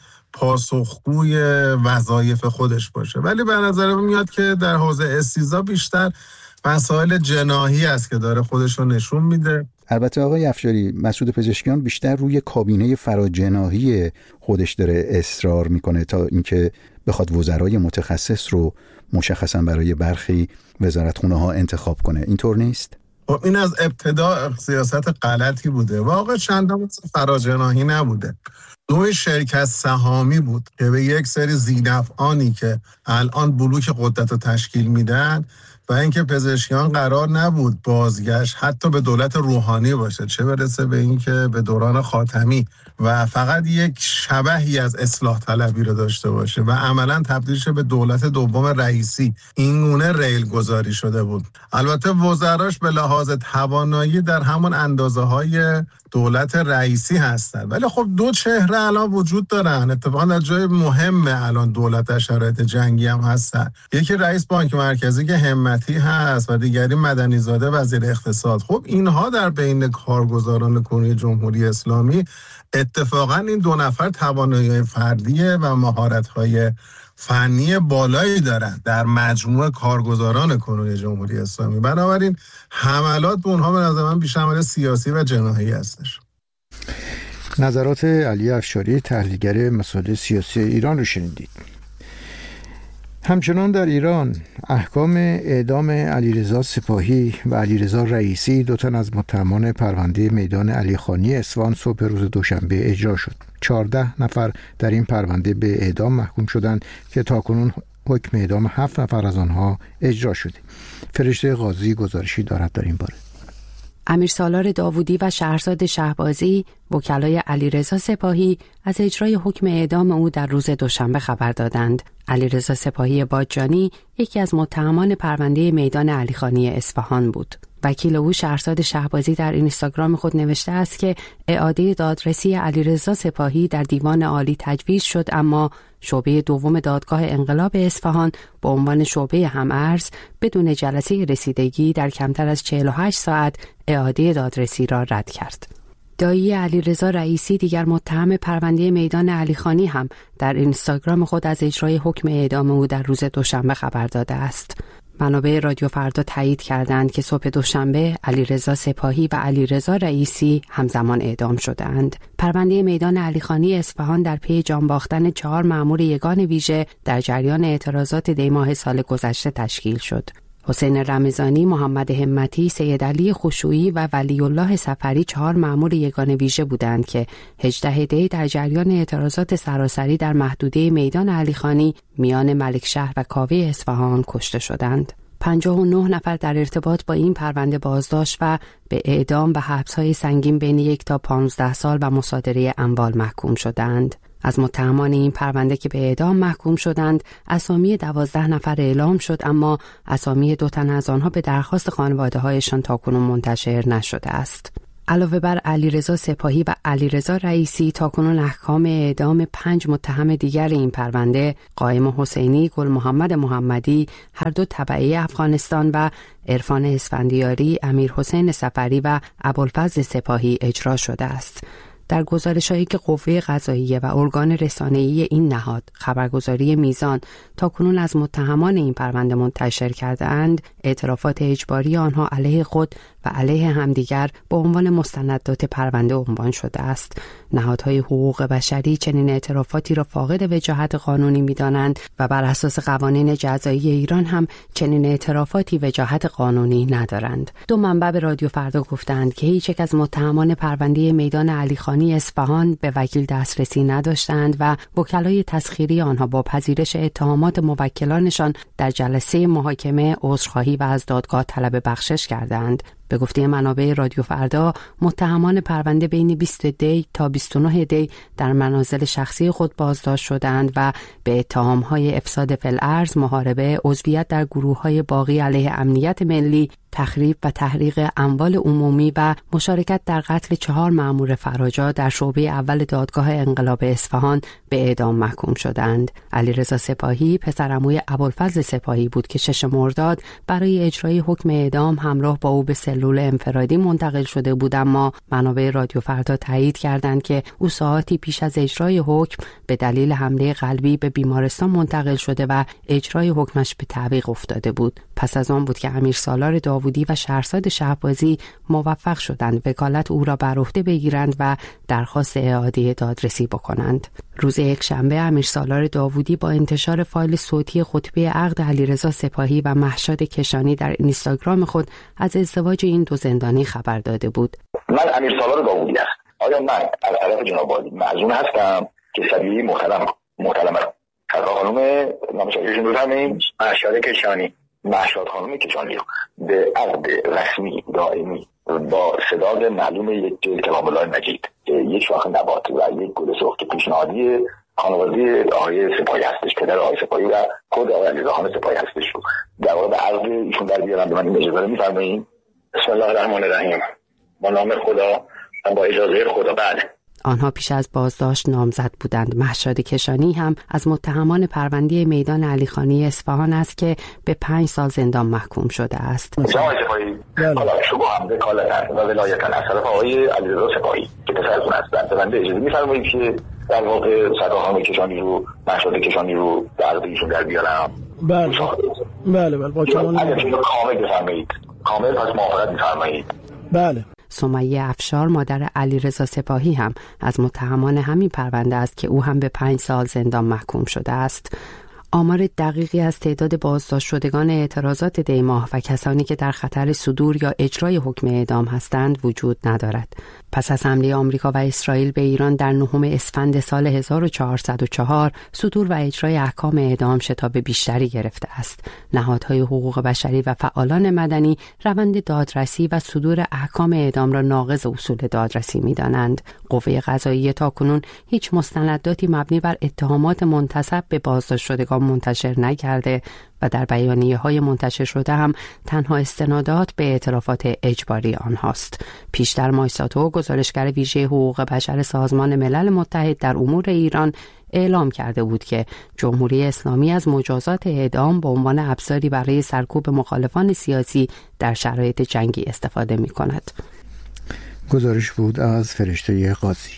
پاسخگوی وظایف خودش باشه. ولی به نظر میاد که در حوزه استیضاح بیشتر مسائل جناحی است که داره خودش رو نشون میده. البته آقای افشاری، مسعود پزشکیان بیشتر روی کابینه فراجناحی خودش داره اصرار میکنه تا اینکه بخواد وزرای متخصص رو مشخصا برای برخی وزارتخونه ها انتخاب کنه. اینطور نیست؟ خب این از ابتدا سیاست غلطی بوده. واقعا چندان فراجناحی نبوده. نوع شرکت سهامی بود که به یک سری ذی‌نفعانی که الان بلوک قدرت رو تشکیل میدن و اینکه پزشکیان قرار نبود بازگشت حتی به دولت روحانی باشه، چه برسه به اینکه به دوران خاتمی و فقط یک شبحی از اصلاح طلبی رو داشته باشه و عملا تبدیل شه به دولت دوم رئیسی. این گونه ریل گذاری شده بود. البته وزراش به لحاظ توانایی در همون اندازه های دولت رئیسی هستن، ولی خب دو چهره الان وجود دارن. اتفاقا در جای مهم الان دولت در شرایط جنگی هم هستن. یکی رئیس بانک مرکزی که همتی هست و دیگری مدنی زاده وزیر اقتصاد. خب اینها در بین کارگزاران کنونی جمهوری اسلامی اتفاقا این دو نفر توانایی فردی و مهارت‌های فنی بالایی دارن در مجموع کارگزاران کنونی جمهوری اسلامی. بنابراین حملات به اونها به نظر من بیشتر عمل سیاسی و جناحی هستش. نظرات علی افشاری، تحلیلگر مسائل سیاسی ایران رو شنیدید. همچنان در ایران احکام اعدام علیرضا سپاهی و علیرضا رئیسی، دو تن از متهمان پرونده میدان علیخانی اصفهان، صبح روز دوشنبه اجرا شد. چهارده نفر در این پرونده به اعدام محکوم شدند که تاکنون حکم اعدام هفت نفر از آنها اجرا شده. فرشته قاضی گزارشی دارد در این باره. امیر سالار داوودی و شهرزاد شهبازی، وکلای علیرضا سپاهی، از اجرای حکم اعدام او در روز دوشنبه خبر دادند. علیرضا سپاهی بادجانی یکی از متهمان پرونده میدان علیخانی اصفهان بود. وکیل او شهرزاد شهبازی در اینستاگرام خود نوشته است که اعاده دادرسی علیرضا سپاهی در دیوان عالی تجویز شد، اما شعبه دوم دادگاه انقلاب اصفهان به عنوان شعبه هم‌ارز بدون جلسه رسیدگی در کمتر از چهل و هشت ساعت اعاده دادرسی را رد کرد. دایی علیرضا رئیسی، دیگر متهم پرونده میدان علیخانی، هم در اینستاگرام خود از اجرای حکم اعدام او در روز دوشنبه خبر داده است. منابع رادیو فردا تایید کردند که صبح دوشنبه علیرضا سپاهی و علیرضا رئیسی همزمان اعدام شدند. پرونده میدان علیخانی اصفهان در پی جان باختن چهار مأمور یگان ویژه در جریان اعتراضات دی ماه سال گذشته تشکیل شد. حسین رمضانی، محمد همتی، سید علی خشوعی و ولی الله سفری چهار مأمور یگان ویژه بودند که هجدهم دی در جریان اعتراضات سراسری در محدوده میدان علیخانی میان ملکشهر و کاوه اصفهان کشته شدند. پنجاه و نه نفر در ارتباط با این پرونده بازداشت و به اعدام و حبس‌های سنگین بین یک تا پانزده سال و مصادره اموال محکوم شدند. از متهمان این پرونده که به اعدام محکوم شدند، اسامی دوازده نفر اعلام شد، اما اسامی دو تن از آنها به درخواست خانواده‌هایشان تاکنون منتشر نشده است. علاوه بر علیرضا سپاهی و علیرضا رئیسی، تاکنون احکام اعدام پنج متهم دیگر این پرونده، قائم حسینی، گل محمد محمدی، هر دو تبعی افغانستان، و عرفان اسفندیاری، امیر حسین سفری و ابوالفضل سپاهی اجرا شده است. در گزارش‌هایی که قوه قضاییه و ارگان رسانه‌ای این نهاد، خبرگزاری میزان، تاکنون از متهمان این پرونده منتشر کرده‌اند، اعترافات اجباری آنها علیه خود و علیه همدیگر به عنوان مستندات پرونده عنوان شده است. نهادهای حقوق بشری چنین اعترافاتی را فاقد وجاهت قانونی می‌دانند و بر اساس قوانین جزایی ایران هم چنین اعترافاتی وجاهت قانونی ندارند. دو منبع به رادیو فردا گفتند که هیچ یک از متهمان پرونده میدان علیخانی اصفهان به وکیل دسترسی نداشتند و وکلای تسخیری آنها با پذیرش اتهامات موکلانشان در جلسه محاکمه عذرخواهی و از دادگاه طلب بخشش کردند. به گفته منابع رادیو فردا، متهمان پرونده بین بیست دی تا بیست و نه دی در منازل شخصی خود بازداشت شدند و به اتهام‌های افساد فی‌الارض، محاربه، عضویت در گروه‌های باغی علیه امنیت ملی، تخریب و تحریق اموال عمومی و مشارکت در قتل چهار مأمور فراجا در شعبه اول دادگاه انقلاب اصفهان به اعدام محکوم شدند. علیرضا سپاهی پسرعموی ابوالفضل سپاهی بود که شش مرداد برای اجرای حکم اعدام همراه با او به سلول انفرادی منتقل شده بود، اما منابع رادیو فردا تایید کردند که او ساعاتی پیش از اجرای حکم به دلیل حمله قلبی به بیمارستان منتقل شده و اجرای حکمش به تعویق افتاده بود. پس از آن بود که امیر سالار داوودی و شهرزاد شهبازی موفق شدند وکالت او را بر عهده بگیرند و درخواست اعاده دادرسی بکنند. روز یکشنبه امیر سالار داوودی با انتشار فایل صوتی خطبه عقد علیرضا سپاهی و مهشاد کشانی در اینستاگرام خود از ازدواج این دو زندانی خبر داده بود. من امیر سالار داوودی هستم. آیا من از طرف جناب عالی معزون هستم که شبیه محترم محترم خدا خانم نامشایشون رو همین مهشاد کشانی مهشاد خانم کشانی رو به عقد رسمی دائمی با صداد معلوم یک جلد کلام الله مجید، یک شاخ نبات و یک گل سرخ پیشنهادی خانواده آقای سپاهی هستش، پدر آقای سپاهی و خود آقای علیرضا خان سپاهی هستش رو در واقع به عقد ایشون در بیارم. به من این اجازه می‌فرمایید؟ بسم الله الرحمن الرحیم. با نام خدا و با اجازه خدا. بله. آنها پیش از بازداشت نامزد بودند. مهشاد کشانی هم از متهمان پرونده میدان علیخانی اصفهان است که به پنج سال زندان محکوم شده است. جناب سپاهی، حالا شما هم وکالت و ولایت از طرف آقای علیرضا سپاهی که پسرتون هستند به بنده اجازه می‌فرمایید که در واقع صداخان کشانی رو مهشاد کشانی رو در عقد ایشون در بیارم؟ بله بله بله با کمال کامل بفرمایید. کامل پس موافقت می‌فرمایید؟ بله. سمیه افشار مادر علیرضا سپاهی هم از متهمان همین پرونده است که او هم به پنج سال زندان محکوم شده است. آمار دقیقی از تعداد بازداشت شدگان اعتراضات دی ماه و کسانی که در خطر صدور یا اجرای حکم اعدام هستند وجود ندارد. پس از حمله آمریکا و اسرائیل به ایران در نهم اسفند سال هزار و چهارصد و چهار، صدور و اجرای احکام اعدام شتاب بیشتری گرفته است. نهادهای حقوق بشری و فعالان مدنی روند دادرسی و صدور احکام اعدام را ناقض اصول دادرسی می‌دانند. قوه قضاییه تاکنون هیچ مستنداتی مبنی بر اتهامات منتسب به بازداشت شدگان منتشر نکرده و در بیانیه‌های منتشر شده هم تنها استنادات به اعترافات اجباری آنهاست. پیشتر مایساتو، گزارشگر ویژه حقوق بشر سازمان ملل متحد در امور ایران، اعلام کرده بود که جمهوری اسلامی از مجازات اعدام به عنوان ابزاری برای سرکوب مخالفان سیاسی در شرایط جنگی استفاده می‌کند. گزارش بود از فرشته قاضی.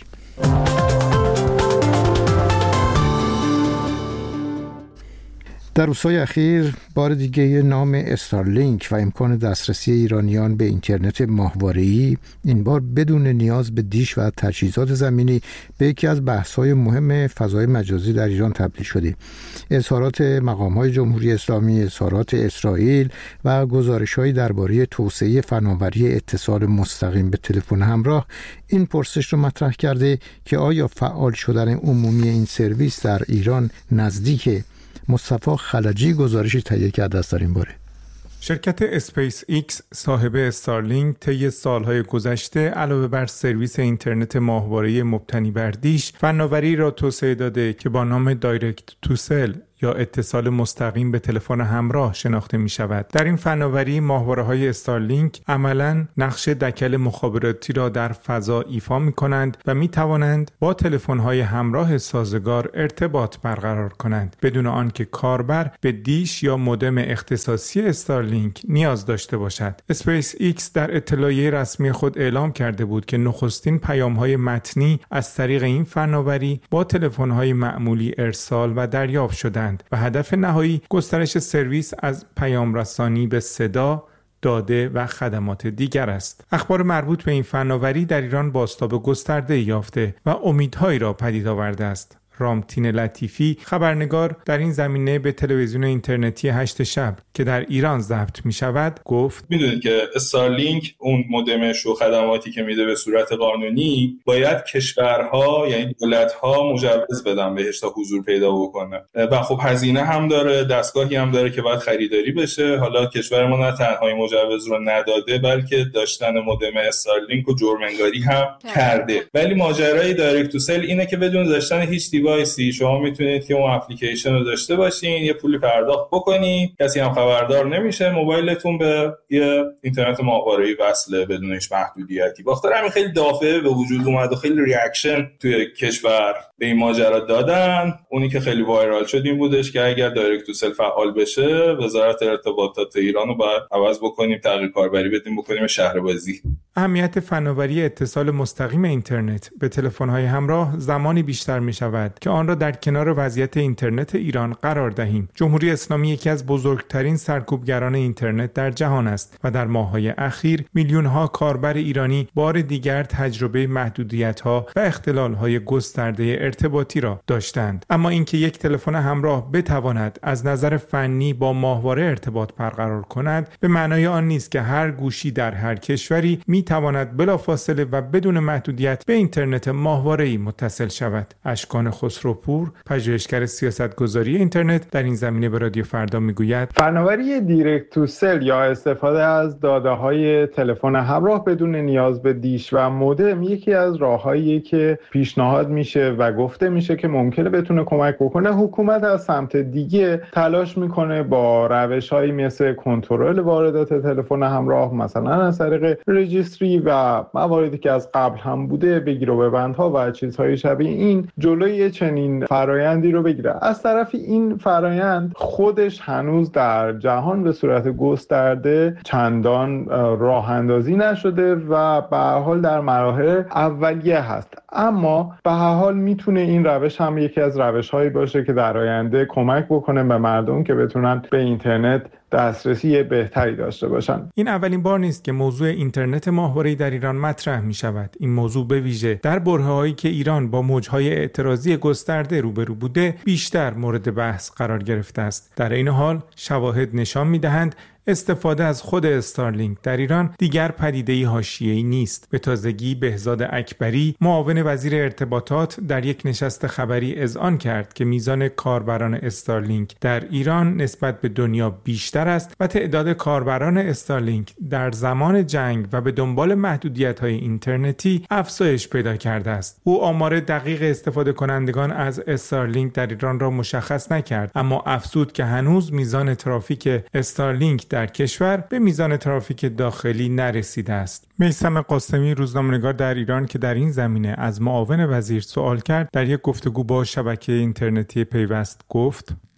در روزهای اخیر بار دیگه نام استارلینک و امکان دسترسی ایرانیان به اینترنت ماهواره‌ای، این بار بدون نیاز به دیش و تجهیزات زمینی، به یکی از بحث‌های مهم فضای مجازی در ایران تبدیل شده. اظهارات مقام‌های جمهوری اسلامی، اظهارات اسرائیل و گزارش‌هایی درباره توسعه فناوری اتصال مستقیم به تلفن همراه این پرسش رو مطرح کرده که آیا فعال شدن عمومی این سرویس در ایران نزدیکه؟ مصطفی خلجی گزارشی تهیه کرده است در این باره. شرکت اسپیس ایکس صاحب استارلینک طی سالهای گذشته علاوه بر سرویس اینترنت ماهواره‌ای مبتنی بر دیش، فناوری را توسعه داده که با نام دایرکت تو سل یا اتصال مستقیم به تلفن همراه شناخته می شود. در این فناوری ماهواره‌های استارلینک عملاً نقش دکل مخابراتی را در فضا ایفا می کنند و می توانند با تلفن‌های همراه سازگار ارتباط برقرار کنند بدون آنکه کاربر به دیش یا مودم اختصاصی استارلینک نیاز داشته باشد. اسپیس ایکس در اطلاعیه رسمی خود اعلام کرده بود که نخستین پیام‌های متنی از طریق این فناوری با تلفن‌های معمولی ارسال و دریافت شدند و هدف نهایی گسترش سرویس از پیام رسانی به صدا، داده و خدمات دیگر است. اخبار مربوط به این فناوری در ایران بازتاب گسترده یافته و امیدهایی را پدید آورده است. رامتین لطیفی خبرنگار در این زمینه به تلویزیون اینترنتی هشت شب که در ایران ضبط می شود گفت: میدونید که استارلینک اون مودم شو خدماتی که میده به صورت قانونی باید کشورها یعنی دولت‌ها مجوز بدن بهش تا حضور پیدا بکنه و خب هزینه هم داره، دستگاهی هم داره که باید خریداری بشه. حالا کشور ما نه تنها این مجوز رو نداده بلکه داشتن مودم استارلینک رو جرم انگاری هم کرده. ولی ماجرای دایرکت تو سل اینه که بدون داشتن هیچ دیوایسی شما میتونید که اون اپلیکیشن رو داشته باشین، یه پولی پرداخت بکنید، کسی هم خبردار نمیشه، موبایلتون به یه اینترنت ماهواره‌ای وصله بدون هیچ محدودیتی. باخاطر همین خیلی دافعه به وجود اومد و خیلی ریاکشن توی کشور به این ماجرا دادن. اونی که خیلی وایرال شد این بودش که اگر دایرکت تو سل فعال بشه وزارت ارتباطات ایران رو باید عوض بکنیم، تغییر کاربری بدیم، بکنیم شهربازی. اهمیت فناوری اتصال مستقیم اینترنت به تلفن‌های همراه زمانی بیشتر می‌شود که آن را در کنار وضعیت اینترنت ایران قرار دهیم. جمهوری اسلامی یکی از بزرگترین سرکوبگران اینترنت در جهان است و در ماه‌های اخیر میلیون‌ها کاربر ایرانی بار دیگر تجربه محدودیت‌ها و اختلال‌های گسترده ارتباطی را داشتند. اما اینکه یک تلفن همراه بتواند از نظر فنی با ماهواره ارتباط برقرار کند به معنای آن نیست که هر گوشی در هر کشوری می‌تواند بلافاصله و بدون محدودیت به اینترنت ماهواره‌ای متصل شود. اشکان خسروپور، پژوهشگر سیاستگذاری اینترنت، در این زمینه به رادیو فردا میگوید: فناوری دایرکت تو سل یا استفاده از داده‌های تلفن همراه بدون نیاز به دیش و مودم یکی از راه‌هاییه که پیشنهاد میشه و گفته میشه که ممکنه بتونه کمک بکنه. حکومت از سمت دیگه تلاش میکنه با روش‌هایی مثل کنترل واردات تلفن همراه، مثلا از طریق رجیستری و مواردی که از قبل هم بوده، بگیر و ببندها و چیزهای شبیه این، جلوی چنین فرایندی رو بگیره. از طرفی این فرایند خودش هنوز در جهان به صورت گسترده چندان راه اندازی نشده و به هر حال در مراحل اولیه هست، اما به هر حال میتونه این روش هم یکی از روش‌هایی باشه که در آینده کمک بکنه به مردم که بتونن به اینترنت دسترسی بهتری داشته باشن. این اولین بار نیست که موضوع اینترنت ماهواره‌ای در ایران مطرح می شود. این موضوع به ویژه در برهه‌هایی که ایران با موج‌های اعتراضی گسترده روبرو بوده بیشتر مورد بحث قرار گرفته است. در این حال شواهد نشان می‌دهند استفاده از خود استارلینک در ایران دیگر پدیده‌ای حاشیه‌ای نیست. به تازگی بهزاد اکبری، معاون وزیر ارتباطات، در یک نشست خبری اذعان کرد که میزان کاربران استارلینک در ایران نسبت به دنیا بیشتر است و تعداد کاربران استارلینک در زمان جنگ و به دنبال محدودیت‌های اینترنتی افزایش پیدا کرده است. او آمار دقیق استفاده کنندگان از استارلینک در ایران را مشخص نکرد، اما افزود که هنوز میزان ترافیک استارلینک در کشور به میزان ترافیک داخلی نرسیده است. میثم قاسمی، روزنامه‌نگار در ایران که در این زمینه از معاون وزیر سوال کرد، در یک گفتگو با شبکه اینترنتی پیوست گفت: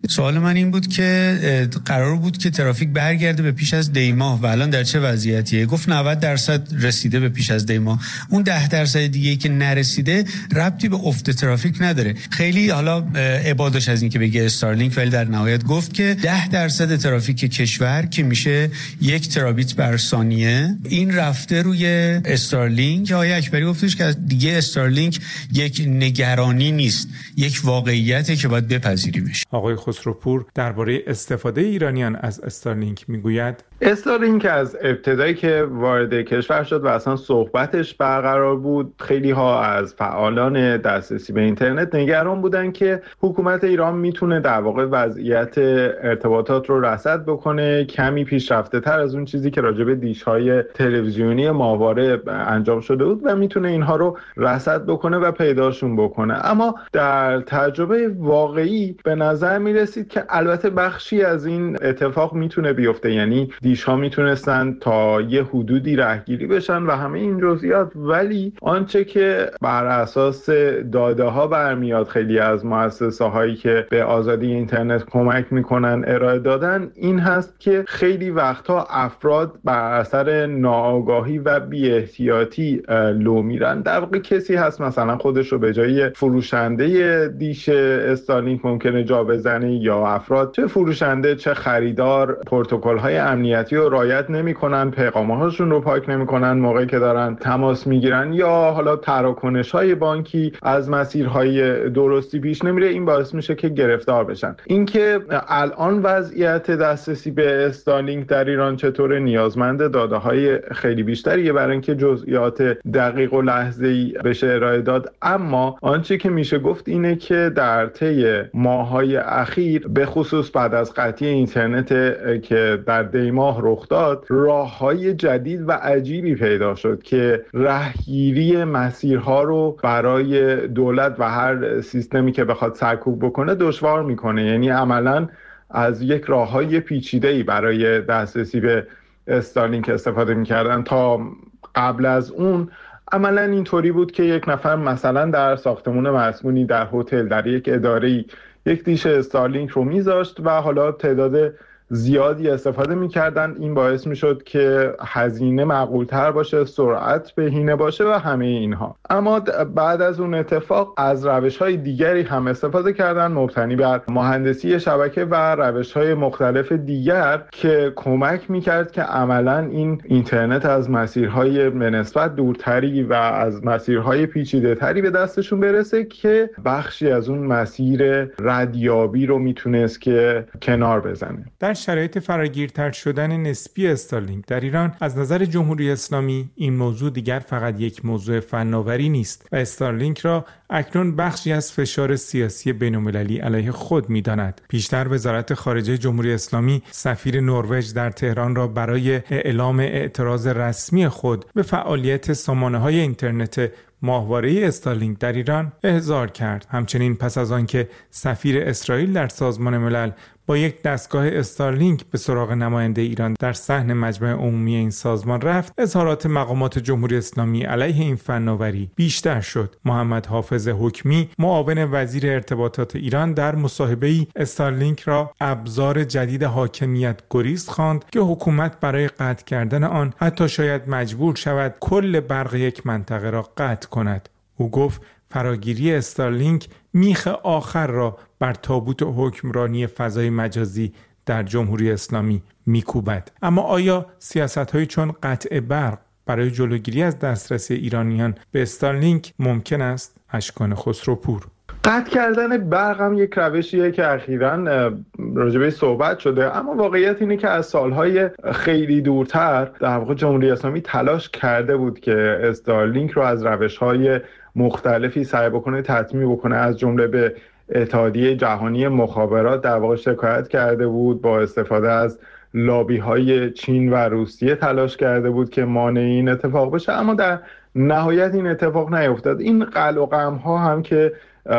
سوال من این بود که قرار بود که ترافیک برگرده به پیش از دی ماه و الان در چه وضعیتیه؟ گفت نود درصد رسیده به پیش از دی ماه. اون ده درصد دیگه که نرسیده ربطی به افت ترافیک نداره. خیلی حالا ابعادش از این که بگه استارلینک، ولی در نهایت گفت که ده درصد ترافیک کشور که میشه یک ترابیت بر ثانیه این رفته روی استارلینک. آقای اکبری گفتش که دیگه استارلینک یک نگرانی نیست، یک واقعیته که باید بپذیریمش. آقای خسروپور درباره استفاده ایرانیان از استارلینک میگوید استارلینک از ابتدایی که وارد کشور شد و اصلا صحبتش برقرار بود، خیلی ها از فعالان دسترسی به اینترنت نگران بودن که حکومت ایران میتونه در واقع وضعیت ارتباطات رو رصد بکنه کمی پیشرفته تر از اون چیزی که راجع به دیش‌های تلویزیونی ماهواره انجام شده بود و میتونه اینها رو رصد بکنه و پیداشون بکنه. اما در تجربه واقعی به نظر میرسید که البته بخشی از این اتفاق میتونه بیفته، یعنی دیش‌ها میتونستن تا یه حدودی رهگیری بشن و همه این جزئیات، ولی آنچه که بر اساس داده ها برمیاد خیلی از مؤسسه هایی که به آزادی اینترنت کمک میکنن ارائه دادن این هست که خیلی وقتها افراد بر اثر ناآگاهی و بی احتیاطی لو میرن. در واقع کسی هست مثلا خودش رو به جای فروشنده دیش استارلینک ممکنه جا بزنه، یا افراد چه فروشنده چه خریدار پروتکل های امنیتی رو رعایت نمیکنن، پیغامهاشون رو پاک نمیکنن موقعی که دارن تماس میگیرن، یا حالا تراکنش های بانکی از مسیرهای درستی پیش نمیره. این باعث میشه که گرفتار بشن. اینکه الان وضعیت دسترسی به استارلینک در ایران چطوره نیازمند داده های خیلی بیشتریه برای اینکه جزئیات دقیق و لحظه‌ای بشه ارائه داد. اما آنچه که میشه گفت اینه که در طی ماه‌های اخیر به خصوص بعد از قطعی اینترنت که در دی ماه رخ داد، راه‌های جدید و عجیبی پیدا شد که رهگیری مسیرها رو برای دولت و هر سیستمی که بخواد سرکوب بکنه دشوار میکنه. یعنی عملاً از یک راه‌های پیچیده‌ای برای دسترسی به استارلینک استفاده می‌کردن. تا قبل از اون عملاً اینطوری بود که یک نفر مثلا در ساختمان مسکونی، در هتل، در یک اداره‌ای یک دیش استارلینک رو میذاشت و حالا تعداد زیادی استفاده میکردن. این باعث میشد که هزینه معقولتر باشه، سرعت بهینه باشه و همه اینها. اما بعد از اون اتفاق از روش‌های دیگری هم استفاده کردن مبتنی بر مهندسی شبکه و روش‌های مختلف دیگر که کمک میکرد که عملاً این اینترنت از مسیرهای به نسبت دورتری و از مسیرهای پیچیده‌تری به دستشون برسه که بخشی از اون مسیر ردیابی رو میتونست که کنار بزنه. در شرایط فراگیرتر شدن نسبی استارلینک در ایران از نظر جمهوری اسلامی این موضوع دیگر فقط یک موضوع فناوری نیست و استارلینک را اکنون بخشی از فشار سیاسی بین‌المللی علیه خود می‌داند. پیشتر وزارت خارجه جمهوری اسلامی سفیر نروژ در تهران را برای اعلام اعتراض رسمی خود به فعالیت سامانه‌های اینترنت ماهواره استارلینک در ایران احضار کرد. همچنین پس از آنکه سفیر اسرائیل در سازمان ملل با یک دستگاه استارلینک به سراغ نماینده ایران در صحن مجمع عمومی این سازمان رفت، اظهارات مقامات جمهوری اسلامی علیه این فناوری بیشتر شد. محمد حافظ حکمی، معاون وزیر ارتباطات ایران، در مصاحبه‌ای استارلینک را ابزار جدید حاکمیت گریز خواند که حکومت برای قطع کردن آن حتی شاید مجبور شود کل برق یک منطقه را قطع کند. او گفت فراگیری استارلینک میخ آخر را بر تابوت حکمرانی فضای مجازی در جمهوری اسلامی میکوبد. اما آیا سیاست‌هایی چون قطع برق برای جلوگیری از دسترسی ایرانیان به استارلینک ممکن است؟ اشکان خسروپور: قطع کردن برق هم یک روشیه که اخیراً راجبه صحبت شده، اما واقعیت اینه که از سالهای خیلی دورتر در واقع جمهوری اسلامی تلاش کرده بود که استارلینک رو از روش‌های مختلفی سعی بکنه تطمیع بکنه. از جمله به اتحادیه جهانی مخابرات در واقع شکایت کرده بود، با استفاده از لابی‌های چین و روسیه تلاش کرده بود که مانع این اتفاق بشه، اما در نهایت این اتفاق نیفتاد. این قل و قم‌ها هم که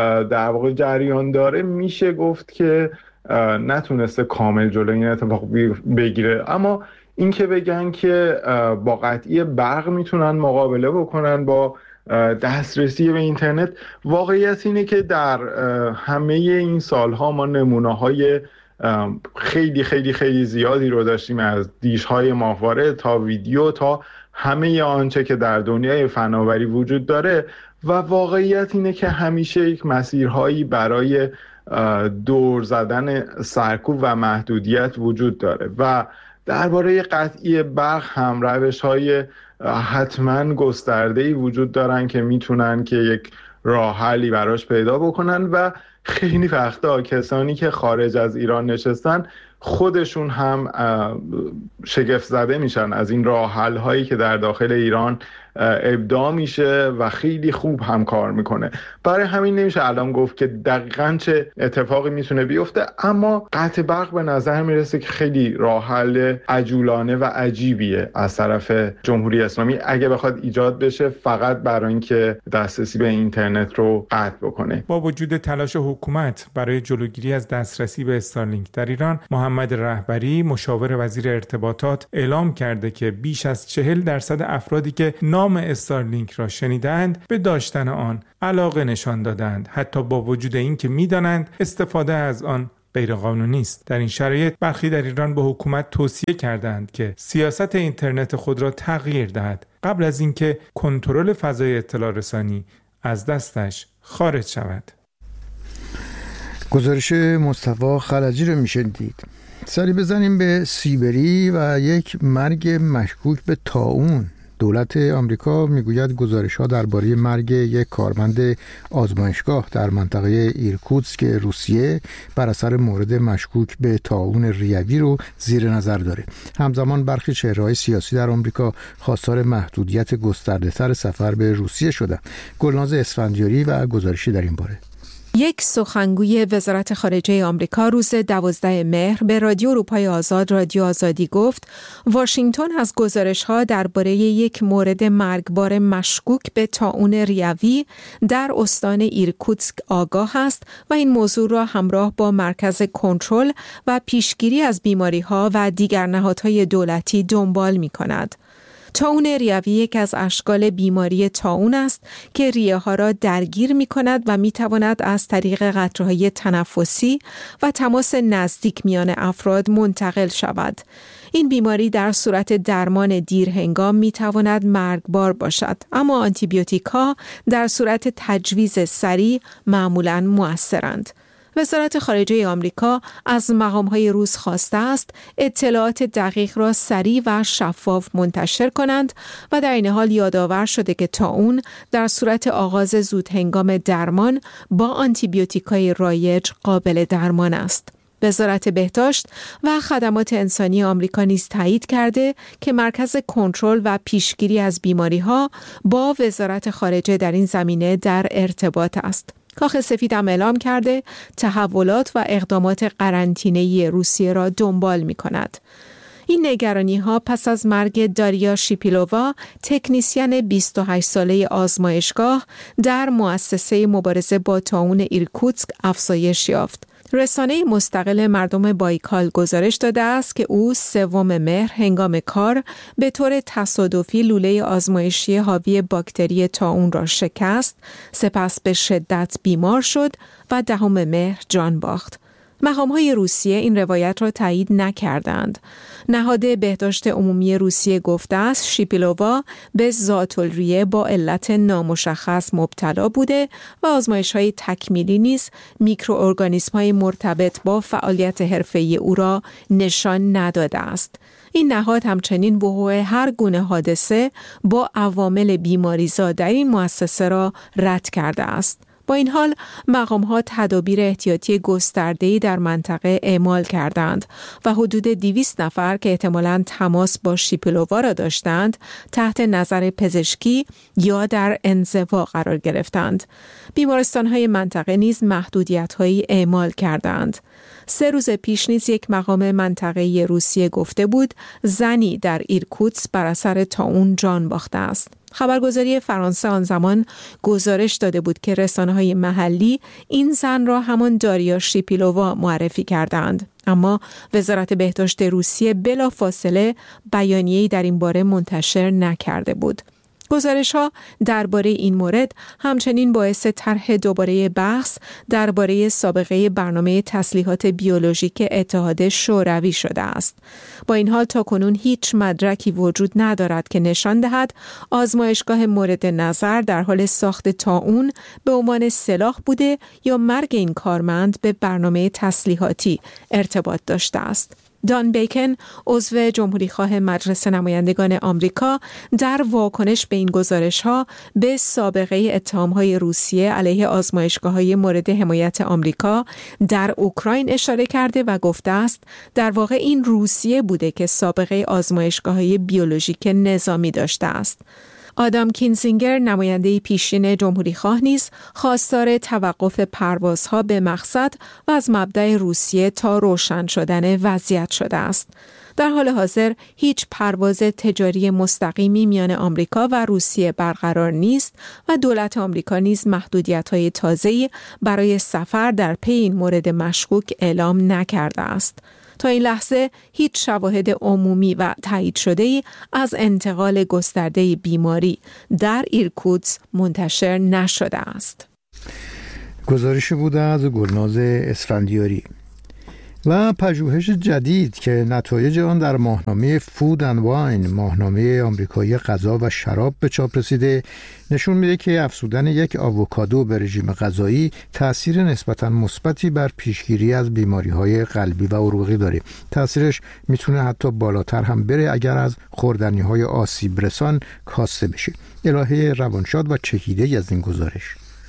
در واقع جریان داره میشه گفت که نتونسته کامل جلوی این اتفاق بگیره. اما این که بگن که با قطعی برق میتونن مقابله بکنن با دسترسی به اینترنت. واقعیت اینه که در همه این سالها ما نمونه‌های خیلی خیلی خیلی زیادی رو داشتیم، از دیش‌های ماهواره تا ویدیو تا همه آنچه که در دنیای فناوری وجود داره، و واقعیت اینه که همیشه یک مسیرهایی برای دور زدن سرکوب و محدودیت وجود داره و درباره قطعی برق هم روش‌های حتما گسترده‌ای وجود دارن که میتونن که یک راه حلی براش پیدا بکنن و خیلی وقتا کسانی که خارج از ایران نشستن خودشون هم شگفت زده میشن از این راه حل هایی که در داخل ایران ابداع میشه و خیلی خوب هم کار میکنه. برای همین نمیشه الان گفت که دقیقاً چه اتفاقی میتونه بیفته، اما قطع برق به نظر میرسه که خیلی راه حل عجولانه و عجیبیه از طرف جمهوری اسلامی اگه بخواد ایجاد بشه، فقط برای اینکه دسترسی به اینترنت رو قطع بکنه. با وجود تلاش حکومت برای جلوگیری از دسترسی به استارلینک در ایران، محمد رهبری مشاور وزیر ارتباطات اعلام کرده که بیش از چهل درصد افرادی که نام استارلینک را شنیدند به داشتن آن علاقه نشان دادند، حتی با وجود اینکه می‌دانند استفاده از آن غیرقانونی است. در این شرایط برخی در ایران به حکومت توصیه کردند که سیاست اینترنت خود را تغییر دهد قبل از اینکه کنترل فضای اطلاع رسانی از دستش خارج شود. گزارش مصطفی خلجی رو میشنیدید. سری بزنیم به سیبری و یک مرگ مشکوک به طاعون. دولت آمریکا میگوید گزارش‌ها درباره مرگ یک کارمند آزمایشگاه در منطقه ایرکوتسک روسیه بر اثر مورد مشکوک به طاعون ریوی رو زیر نظر داره. همزمان برخی چهره‌های سیاسی در آمریکا خواستار محدودیت گسترده‌تر سفر به روسیه شدند. گلناز اسفندیاری و گزارشی در این باره. یک سخنگوی وزارت خارجه آمریکا روز دوازده مهر به رادیو اروپای آزاد رادیو آزادی گفت واشنگتن از گزارش‌ها درباره یک مورد مرگبار مشکوک به طاعون ریوی در استان ایرکوتسک آگاه است و این موضوع را همراه با مرکز کنترل و پیشگیری از بیماری‌ها و دیگر نهادهای دولتی دنبال می‌کند. طاعون ریوی یک از اشکال بیماری طاعون است که ریه ها را درگیر می کند و می تواند از طریق قطره‌های تنفسی و تماس نزدیک میان افراد منتقل شود. این بیماری در صورت درمان دیر هنگام می تواند مرگبار باشد، اما آنتیبیوتیک ها در صورت تجویز سریع معمولاً مؤثرند. وزارت خارجه آمریکا از مقام‌های روس خواسته است اطلاعات دقیق را سریع و شفاف منتشر کنند و در این حال یادآور شده که طاعون در صورت آغاز زود هنگام درمان با آنتیبیوتیک‌های رایج قابل درمان است. وزارت بهداشت و خدمات انسانی آمریکا نیز تایید کرده که مرکز کنترل و پیشگیری از بیماری‌ها با وزارت خارجه در این زمینه در ارتباط است. کاخ سفید هم اعلام کرده تحولات و اقدامات قرنطینه‌ای روسیه را دنبال می‌کند. این نگرانی‌ها پس از مرگ داریا شیپیلووا، تکنیسین بیست و هشت ساله آزمایشگاه در مؤسسه مبارزه با طاعون ایرکوتسک افزایش یافت. رسانه مستقل مردم بایکال گزارش داده است که او سوم مهر هنگام کار به طور تصادفی لوله آزمایشی حاوی باکتری طاعون را شکست، سپس به شدت بیمار شد و دهم مهر جان باخت. مقام‌های روسیه این روایت را تایید نکردند. نهاد بهداشت عمومی روسیه گفته است شیپیلووا به ذات‌الریه با علت نامشخص مبتلا بوده و آزمایش‌های تکمیلی نیز میکروارگانیسم‌های مرتبط با فعالیت حرفه‌ای او را نشان نداده است. این نهاد همچنین وقوع هر گونه حادثه با عوامل بیماریزا در این مؤسسه را رد کرده است. با این حال مقام‌ها تدابیر احتیاطی گسترده‌ای در منطقه اعمال کردند و حدود دویست نفر که احتمالاً تماس با شیپیلووا را داشتند تحت نظر پزشکی یا در انزوا قرار گرفتند. بیمارستان‌های منطقه نیز محدودیت‌هایی اعمال کردند. سه روز پیش نیز یک مقام منطقه‌ای روسیه گفته بود زنی در ایرکوتسک بر اثر طاعون جان باخته است. خبرگزاری فرانسه آن زمان گزارش داده بود که رسانه‌های محلی این زن را همان داریا شیپیلووا معرفی کردند، اما وزارت بهداشت روسیه بلافاصله بیانیه‌ای در این باره منتشر نکرده بود. گزارش‌ها درباره این مورد همچنین باعث طرح دوباره بحث درباره سابقه برنامه تسلیحات بیولوژیک اتحاد شوروی شده است. با این حال تاکنون هیچ مدرکی وجود ندارد که نشان دهد آزمایشگاه مورد نظر در حال ساخت طاعون به عنوان سلاح بوده یا مرگ این کارمند به برنامه تسلیحاتی ارتباط داشته است. دان بیکن، عضو جمهوریخواه مجلس نمایندگان آمریکا، در واکنش به این گزارش‌ها به سابقه اتهام‌های روسیه علیه آزمایشگاه‌های مورد حمایت آمریکا در اوکراین اشاره کرده و گفته است در واقع این روسیه بوده که سابقه آزمایشگاه‌های بیولوژیک نظامی داشته است. آدام کینزینگر، نماینده پیشین جمهوریخواه نیز خواستار توقف پروازها به مقصد و از مبدأ روسیه تا روشن شدن وضعیت شده است. در حال حاضر هیچ پرواز تجاری مستقیمی میان آمریکا و روسیه برقرار نیست و دولت آمریکا نیز محدودیت‌های تازه‌ای برای سفر در پی این مورد مشکوک اعلام نکرده است. تا این لحظه هیچ شواهد عمومی و تایید شده‌ای از انتقال گسترده بیماری در ایرکوتسک منتشر نشده است. گزارش بوده از گلناز اسفندیاری. و پژوهش جدید که نتایج آن در ماهنامه فود اند واین، ماهنامه آمریکایی غذا و شراب به چاپ رسیده، نشون میده که افزودن یک آووکادو به رژیم غذایی تأثیر نسبتاً مثبتی بر پیشگیری از بیماری‌های قلبی و عروقی داره. تأثیرش میتونه حتی بالاتر هم بره اگر از خوردنی‌های آسیب رسان کاسته بشه. الهه روانشاد و چکیده از این گزارش.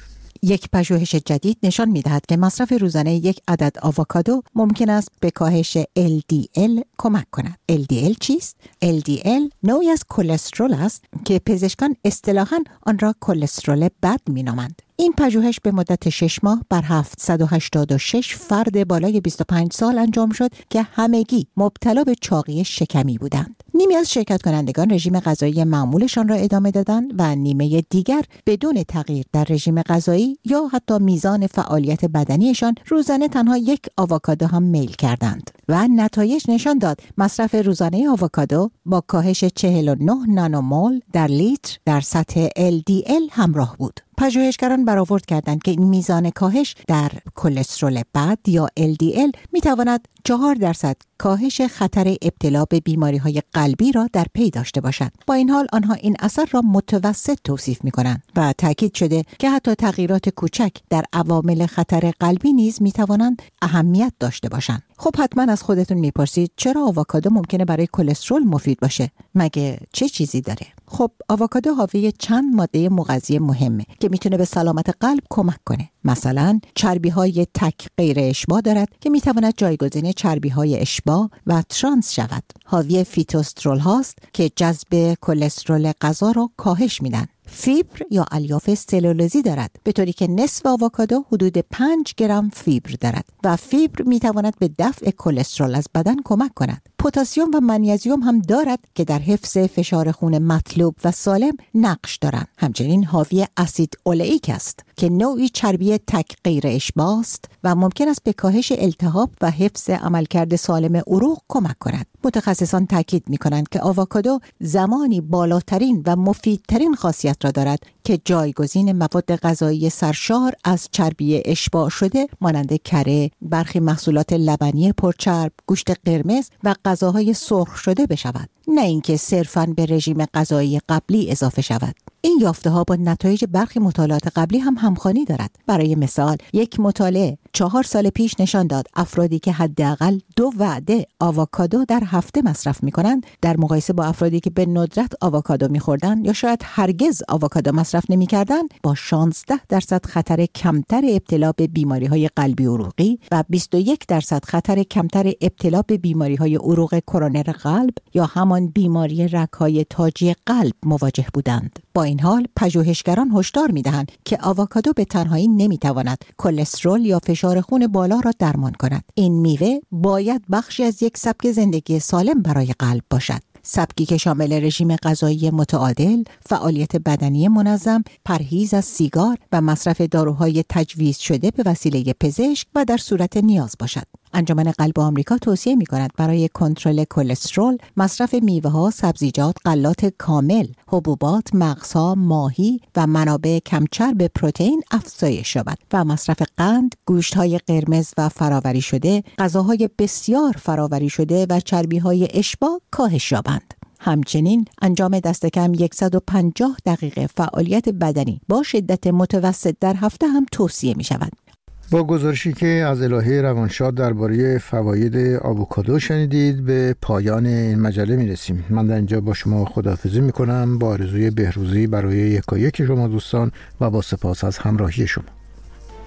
یک پژوهش جدید نشان می‌دهد که مصرف روزانه یک عدد آووکادو ممکن است به کاهش ال دی ال کمک کند. ال دی ال چیست؟ ال دی ال نوعی از کلسترول است که پزشکان اصطلاحاً آن را کلسترول بد می‌نامند. این پژوهش به مدت شش ماه بر هفتصد و هشتاد و شش فرد بالای بیست و پنج سال انجام شد که همگی مبتلا به چاقی شکمی بودند. نیمی از شرکت کنندگان رژیم غذایی معمولشان را ادامه دادند و نیمه دیگر بدون تغییر در رژیم غذایی یا حتی میزان فعالیت بدنیشان روزانه تنها یک آووکادو هم میل کردند و نتایج نشان داد مصرف روزانه آووکادو با کاهش چهل و نه نانومول در لیتر در سطح ال دی ال همراه بود. پژوهشگران برآورد کردند که این میزان کاهش در کلسترول بد یا ال دی ال میتواند چهار درصد کاهش خطر ابتلا به بیماری‌های قلبی را در پی داشته باشد. با این حال آنها این اثر را متوسط توصیف می‌کنند و تاکید شده که حتی تغییرات کوچک در عوامل خطر قلبی نیز میتوانند اهمیت داشته باشند. خب حتما از خودتون میپرسید چرا آووکادو ممکنه برای کلسترول مفید باشه؟ مگه چه چیزی داره؟ خب آووکادو حاوی چند ماده مغذی مهمه که میتونه به سلامت قلب کمک کنه. مثلا چربی های تک غیر اشباع دارد که میتواند جایگزین چربی های اشباع و ترانس شود. حاوی فیتوسترول هاست که جذب کلسترول غذا را کاهش میدن. فیبر یا الیاف سلولوزی دارد، به طوری که نصف آووکادو حدود پنج گرم فیبر دارد و فیبر میتواند به دفع کلسترول از بدن کمک کند. پتاسیم و منیزیم هم دارد که در حفظ فشار خون مطلوب و سالم نقش دارند. همچنین حاوی اسید اولئیک است که نوعی چربی تک غیر اشباع است و ممکن است به کاهش التهاب و حفظ عملکرد سالم عروق کمک کند. متخصصان تاکید می‌کنند که آووکادو زمانی بالاترین و مفیدترین خاصیت را دارد که جایگزین مواد غذایی سرشار از چربی اشباع شده مانند کره، برخی محصولات لبنی پرچرب، گوشت قرمز و غذاهای سرخ شده بشود، نه اینکه صرفاً به رژیم غذایی قبلی اضافه شود. این یافته‌ها با نتایج برخی مطالعات قبلی هم همخوانی دارد. برای مثال، یک مطالعه چهار سال پیش نشان داد افرادی که حداقل دو وعده آووکادو در هفته مصرف می‌کنند در مقایسه با افرادی که به ندرت آووکادو می‌خوردند یا شاید هرگز آووکادو مصرف نمی‌کردند با شانزده درصد خطر کمتر ابتلا به بیماری‌های قلبی عروقی و بیست و یک درصد خطر کمتر ابتلا به بیماری‌های عروق کرونر قلب یا همان بیماری رگ‌های تاجی قلب مواجه بودند. با این حال پژوهشگران هشدار می‌دهند که آووکادو به تنهایی نمی‌تواند کلسترول یا فشار خون بالا را درمان کند. این میوه باید بخشی از یک سبک زندگی سالم برای قلب باشد. سبکی که شامل رژیم غذایی متعادل، فعالیت بدنی منظم، پرهیز از سیگار و مصرف داروهای تجویز شده به وسیله پزشک و در صورت نیاز باشد. انجمن قلب آمریکا توصیه می‌کند برای کنترل کلسترول مصرف میوه‌ها، سبزیجات، غلات کامل، حبوبات، مغزها، ماهی و منابع کمچرب پروتئین افزایش یابد و مصرف قند، گوشت‌های قرمز و فراوری شده، غذاهای بسیار فراوری شده و چربی‌های اشباع کاهش یابند. همچنین انجام دست کم صد و پنجاه دقیقه فعالیت بدنی با شدت متوسط در هفته هم توصیه می شود. با گزارشی که از الهه روانشاد درباره فواید آووکادو شنیدید به پایان این مجله می رسیم. من در اینجا با شما خداحافظی می کنم با آرزوی بهروزی برای یکایک شما دوستان و با سپاس از همراهی شما.